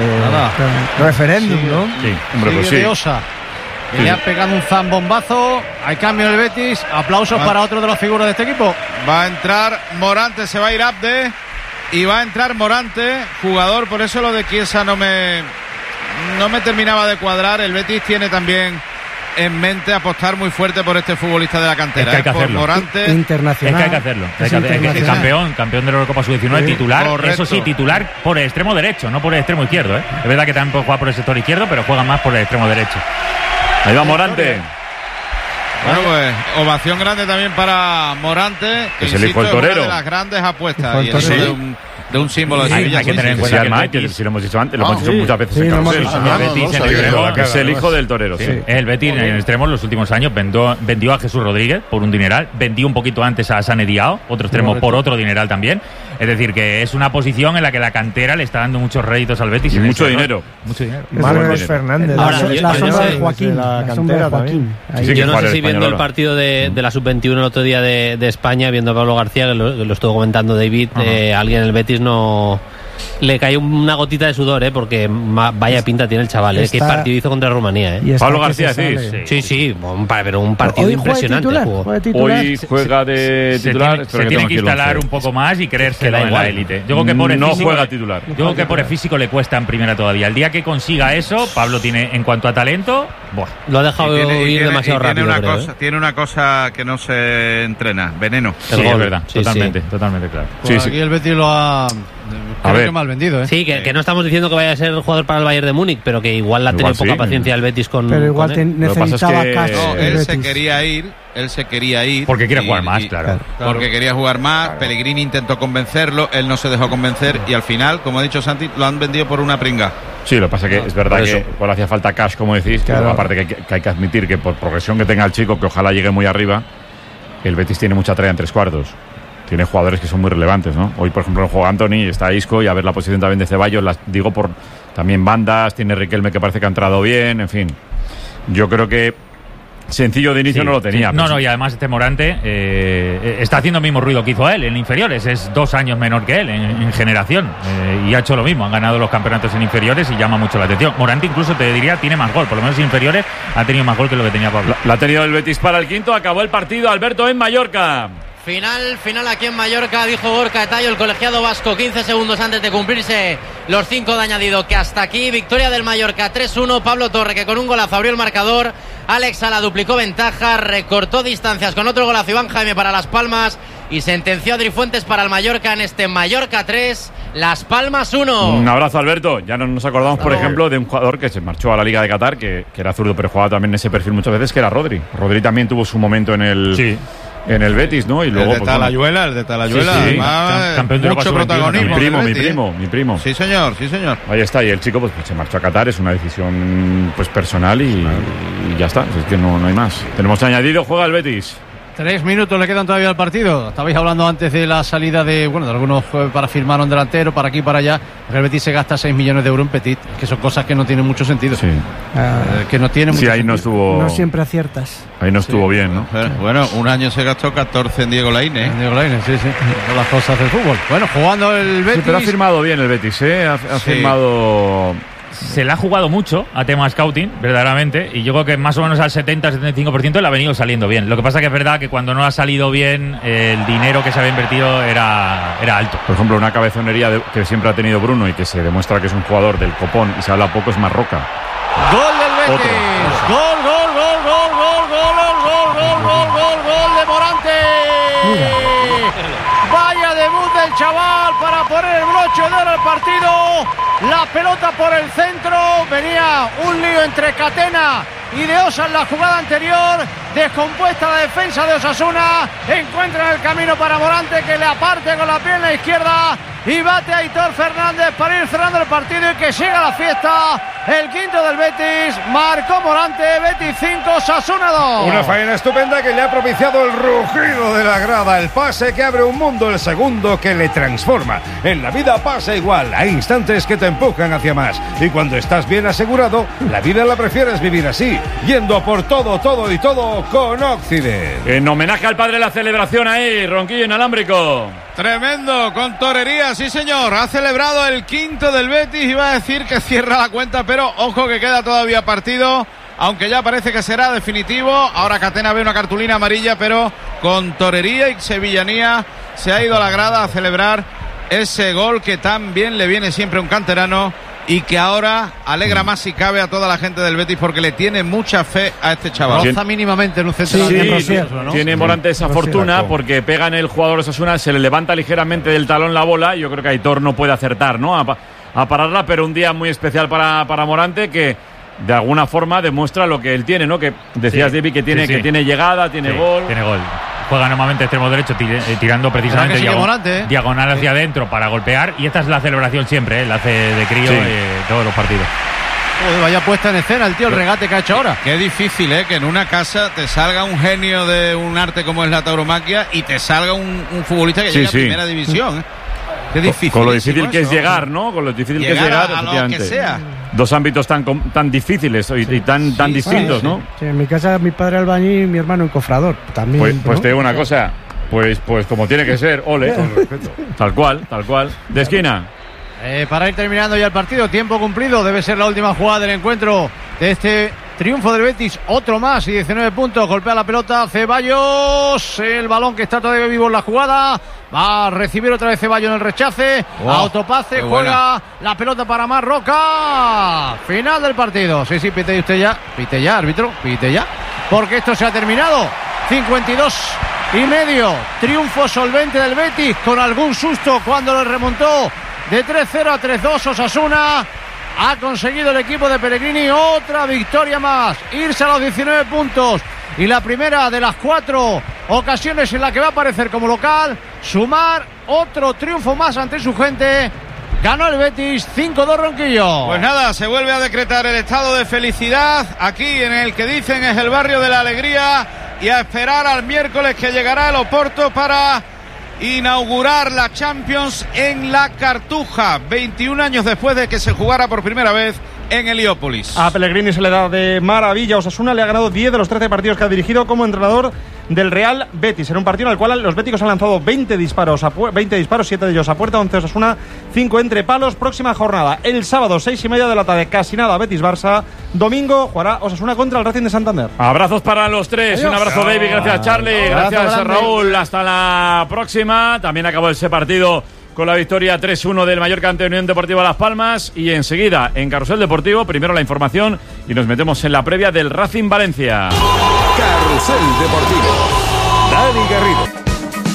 de referéndum, ¿no? Sí, hombre, pues sí. De Osa. Le ha pegado un zambombazo. Hay cambio en el Betis. Aplausos para otro de las figuras de este equipo. Va a entrar Morante, se va a ir Abde y va a entrar Morante, jugador. Por eso lo de Chiesa no me terminaba de cuadrar. El Betis tiene también en mente apostar muy fuerte por este futbolista de la cantera. Es que hay que hacerlo. Morante. Internacional. Es que hay que hacerlo. Campeón de la Eurocopa Sub-19, titular. Correcto. Eso sí, titular por el extremo derecho, no por el extremo izquierdo. Es verdad que también puede jugar por el sector izquierdo, pero juega más por el extremo derecho. Ahí va Morante. Bueno, pues ovación grande también para Morante. Es el hijo del torero. Una de las grandes apuestas y eso de un símbolo de Sevilla. Hay que tener en cuenta que si lo hemos dicho antes, lo hemos dicho muchas veces en Carrusel. Es el hijo del torero. El Betis en el extremo en los últimos años vendió a Jesús Rodríguez por un dineral, vendió un poquito antes a Sane Diao, otro extremo, por otro dineral también. Es decir, que es una posición en la que la cantera le está dando muchos réditos al Betis. Y mucho dinero. Mucho dinero. Manuel Fernández. La sombra de Joaquín. La sombra de Joaquín. Yo no sé si viendo el partido de la Sub-21 el otro día de España, viendo a Pablo García, que lo estuvo comentando David, alguien en el Betis no... Le cayó una gotita de sudor, porque vaya pinta tiene el chaval, qué partido hizo contra Rumanía. Pablo García, sí, pero un partido impresionante. Hoy juega de titular. Se tiene que instalar un poco más y creérselo en la élite. Yo creo que por no juega titular. Yo creo que por el físico le cuesta en primera todavía. El día que consiga eso, Pablo tiene, en cuanto a talento, lo ha dejado ir demasiado rápido. Tiene una cosa que no se entrena, veneno. Sí, es verdad, totalmente claro. Aquí el Betis lo ha... Creo que mal vendido, Sí, que no estamos diciendo que vaya a ser jugador para el Bayern de Múnich, pero que igual ha tenido poca paciencia el Betis con. Pero igual necesitaba cash. No, él se quería ir. Porque quiere jugar más, claro. Porque quería jugar más. Pellegrini intentó convencerlo, él no se dejó convencer y al final, como ha dicho Santi, lo han vendido por una pringa. Sí, lo que pasa es que es verdad que igual hacía falta cash, como decís, pero aparte que hay que admitir que por progresión que tenga el chico, que ojalá llegue muy arriba, el Betis tiene mucha tarea en tres cuartos. Tiene jugadores que son muy relevantes, ¿no? Hoy, por ejemplo, juega Anthony, está Isco y a ver la posición también de Ceballos, digo por también bandas, tiene Riquelme que parece que ha entrado bien, en fin. Yo creo que sencillo de inicio no lo tenía. Sí. No, y además este Morante está haciendo el mismo ruido que hizo él en inferiores. Es 2 años menor que él en generación. Y ha hecho lo mismo. Han ganado los campeonatos en inferiores y llama mucho la atención. Morante incluso te diría tiene más gol. Por lo menos en inferiores ha tenido más gol que lo que tenía Pablo. La ha tenido el Betis para el quinto. Acabó el partido, Alberto, en Mallorca. Final aquí en Mallorca, dijo Gorka Etayo, el colegiado vasco, 15 segundos antes de cumplirse los 5 de añadido, que hasta aquí, victoria del Mallorca 3-1, Pablo Torre, que con un golazo abrió el marcador, Alex Sala duplicó ventaja, recortó distancias con otro golazo Iván Jaime para Las Palmas y sentenció a Adri Fuentes para el Mallorca en este Mallorca 3, Las Palmas 1. Un abrazo, Alberto. Ya no nos acordamos, por ejemplo, de un jugador que se marchó a la Liga de Qatar, que era zurdo, pero jugaba también en ese perfil muchas veces, que era Rodri. Rodri también tuvo su momento en el Betis, ¿no? Y luego, el de Talayuela, sí. Campeón de mucho protagonismo. Mi primo. Sí, señor. Ahí está, y el chico pues se marchó a Qatar, es una decisión pues personal y ya está, es que no hay más. Tenemos añadido, juega el Betis. 3 minutos le quedan todavía al partido. Estabais hablando antes de la salida de algunos para firmar un delantero, para aquí y para allá. El Betis se gasta 6 millones de euros en Petit, que son cosas que no tienen mucho sentido. Sí. Que no tienen mucho ahí sentido. no estuvo. No siempre aciertas. Ahí no estuvo bien, ¿no? Bueno, un año se gastó 14 en Diego Lainez. Sí. Son las cosas del fútbol. Bueno, jugando el Betis. Sí, pero ha firmado bien el Betis, ¿eh? Ha firmado. Se le ha jugado mucho a tema scouting, verdaderamente, y yo creo que más o menos al 70-75% le ha venido saliendo bien. Lo que pasa que es verdad que cuando no ha salido bien, el dinero que se había invertido era alto. Por ejemplo, una cabezonería que siempre ha tenido Bruno y que se demuestra que es un jugador del copón y se habla poco es Marroca. Gol del Betis. Gol de Morante. Vaya debut del chaval para poner el broche de oro al partido. La pelota por el centro. Venía un lío entre Catena y de Osa en la jugada anterior. Descompuesta la defensa de Osasuna. Encuentra el camino para Morante, que le aparte con la pierna izquierda y bate a Aitor Fernández para ir cerrando el partido y que siga la fiesta. El quinto del Betis, marcó Morante. Betis 5, Osasuna 2. Una faena estupenda que le ha propiciado el rugido de la grada, el pase que abre un mundo, el segundo que le transforma. En la vida pasa igual, hay instantes que te empujan hacia más, y cuando estás bien asegurado, la vida la prefieres vivir así, yendo a por todo con Occident. En homenaje al padre, la celebración ahí, Ronquillo inalámbrico. Tremendo, con torería, sí señor. Ha celebrado el quinto del Betis y va a decir que cierra la cuenta, pero ojo que queda todavía partido, aunque ya parece que será definitivo. Ahora Catena ve una cartulina amarilla, pero con torería y sevillanía se ha ido a la grada a celebrar ese gol que tan bien le viene siempre a un canterano y que ahora alegra más si cabe a toda la gente del Betis porque le tiene mucha fe a este chaval. Roza mínimamente en un centro ¿no? Tiene Morante esa fortuna porque pega en el jugador Osasuna, se le levanta ligeramente del talón la bola. Yo creo que Aitor no puede acertar, ¿no? A pararla, pero un día muy especial para Morante, que de alguna forma demuestra lo que él tiene, ¿no? Que decías, David, que tiene llegada, tiene gol. Tiene gol. Juega normalmente extremo derecho tirando precisamente diagonal hacia adentro para golpear, y esta es la celebración siempre, la hace de crío todos los partidos. Vaya puesta en escena el tío, el regate que ha hecho ahora. Qué difícil, que en una casa te salga un genio de un arte como es la tauromaquia y te salga un futbolista que llega a primera división. Qué difícil. Con lo difícil que es llegar, ¿no? Con lo difícil que es llegar, a lo que sea. Dos ámbitos tan difíciles y tan distintos, ¿no? Sí, en mi casa mi padre albañil y mi hermano encofrador. También. Pues te digo una cosa, pues como tiene que ser, ole. Con respeto. Tal cual. De esquina. Para ir terminando ya el partido, tiempo cumplido, debe ser la última jugada del encuentro de este triunfo del Betis, otro más y 19 puntos, golpea la pelota Ceballos, el balón que está todavía vivo en la jugada, va a recibir otra vez Ceballos en el rechace, autopase, juega la pelota para Marroca, final del partido, sí, pite usted ya, pite ya, árbitro, pite ya, porque esto se ha terminado, 52,5, triunfo solvente del Betis, con algún susto cuando lo remontó de 3-0 a 3-2 Osasuna. Ha conseguido el equipo de Pellegrini otra victoria más, irse a los 19 puntos y la primera de las 4 ocasiones en la que va a aparecer como local, sumar otro triunfo más ante su gente. Ganó el Betis 5-2 Ronquillo. Pues nada, se vuelve a decretar el estado de felicidad aquí en el que dicen es el barrio de la alegría, y a esperar al miércoles que llegará el Oporto para inaugurar la Champions en la Cartuja, 21 años después de que se jugara por primera vez en Heliópolis. A Pellegrini se le da de maravilla. Osasuna le ha ganado 10 de los 13 partidos que ha dirigido como entrenador del Real Betis. En un partido en el cual los béticos han lanzado 20 disparos, 7 de ellos a puerta, 11 Osasuna, 5 entre palos. Próxima jornada, el sábado, 6:30 de la tarde, casi nada, Betis-Barça. Domingo jugará Osasuna contra el Racing de Santander. Abrazos para los tres. Adiós. Un abrazo, David. Gracias, Charlie. Gracias, Raúl. Hasta la próxima. También acabó ese partido con la victoria 3-1 del Mallorca ante Unión Deportiva Las Palmas. Y enseguida, en Carrusel Deportivo, primero la información y nos metemos en la previa del Racing Valencia. Carrusel Deportivo. Dani Garrido.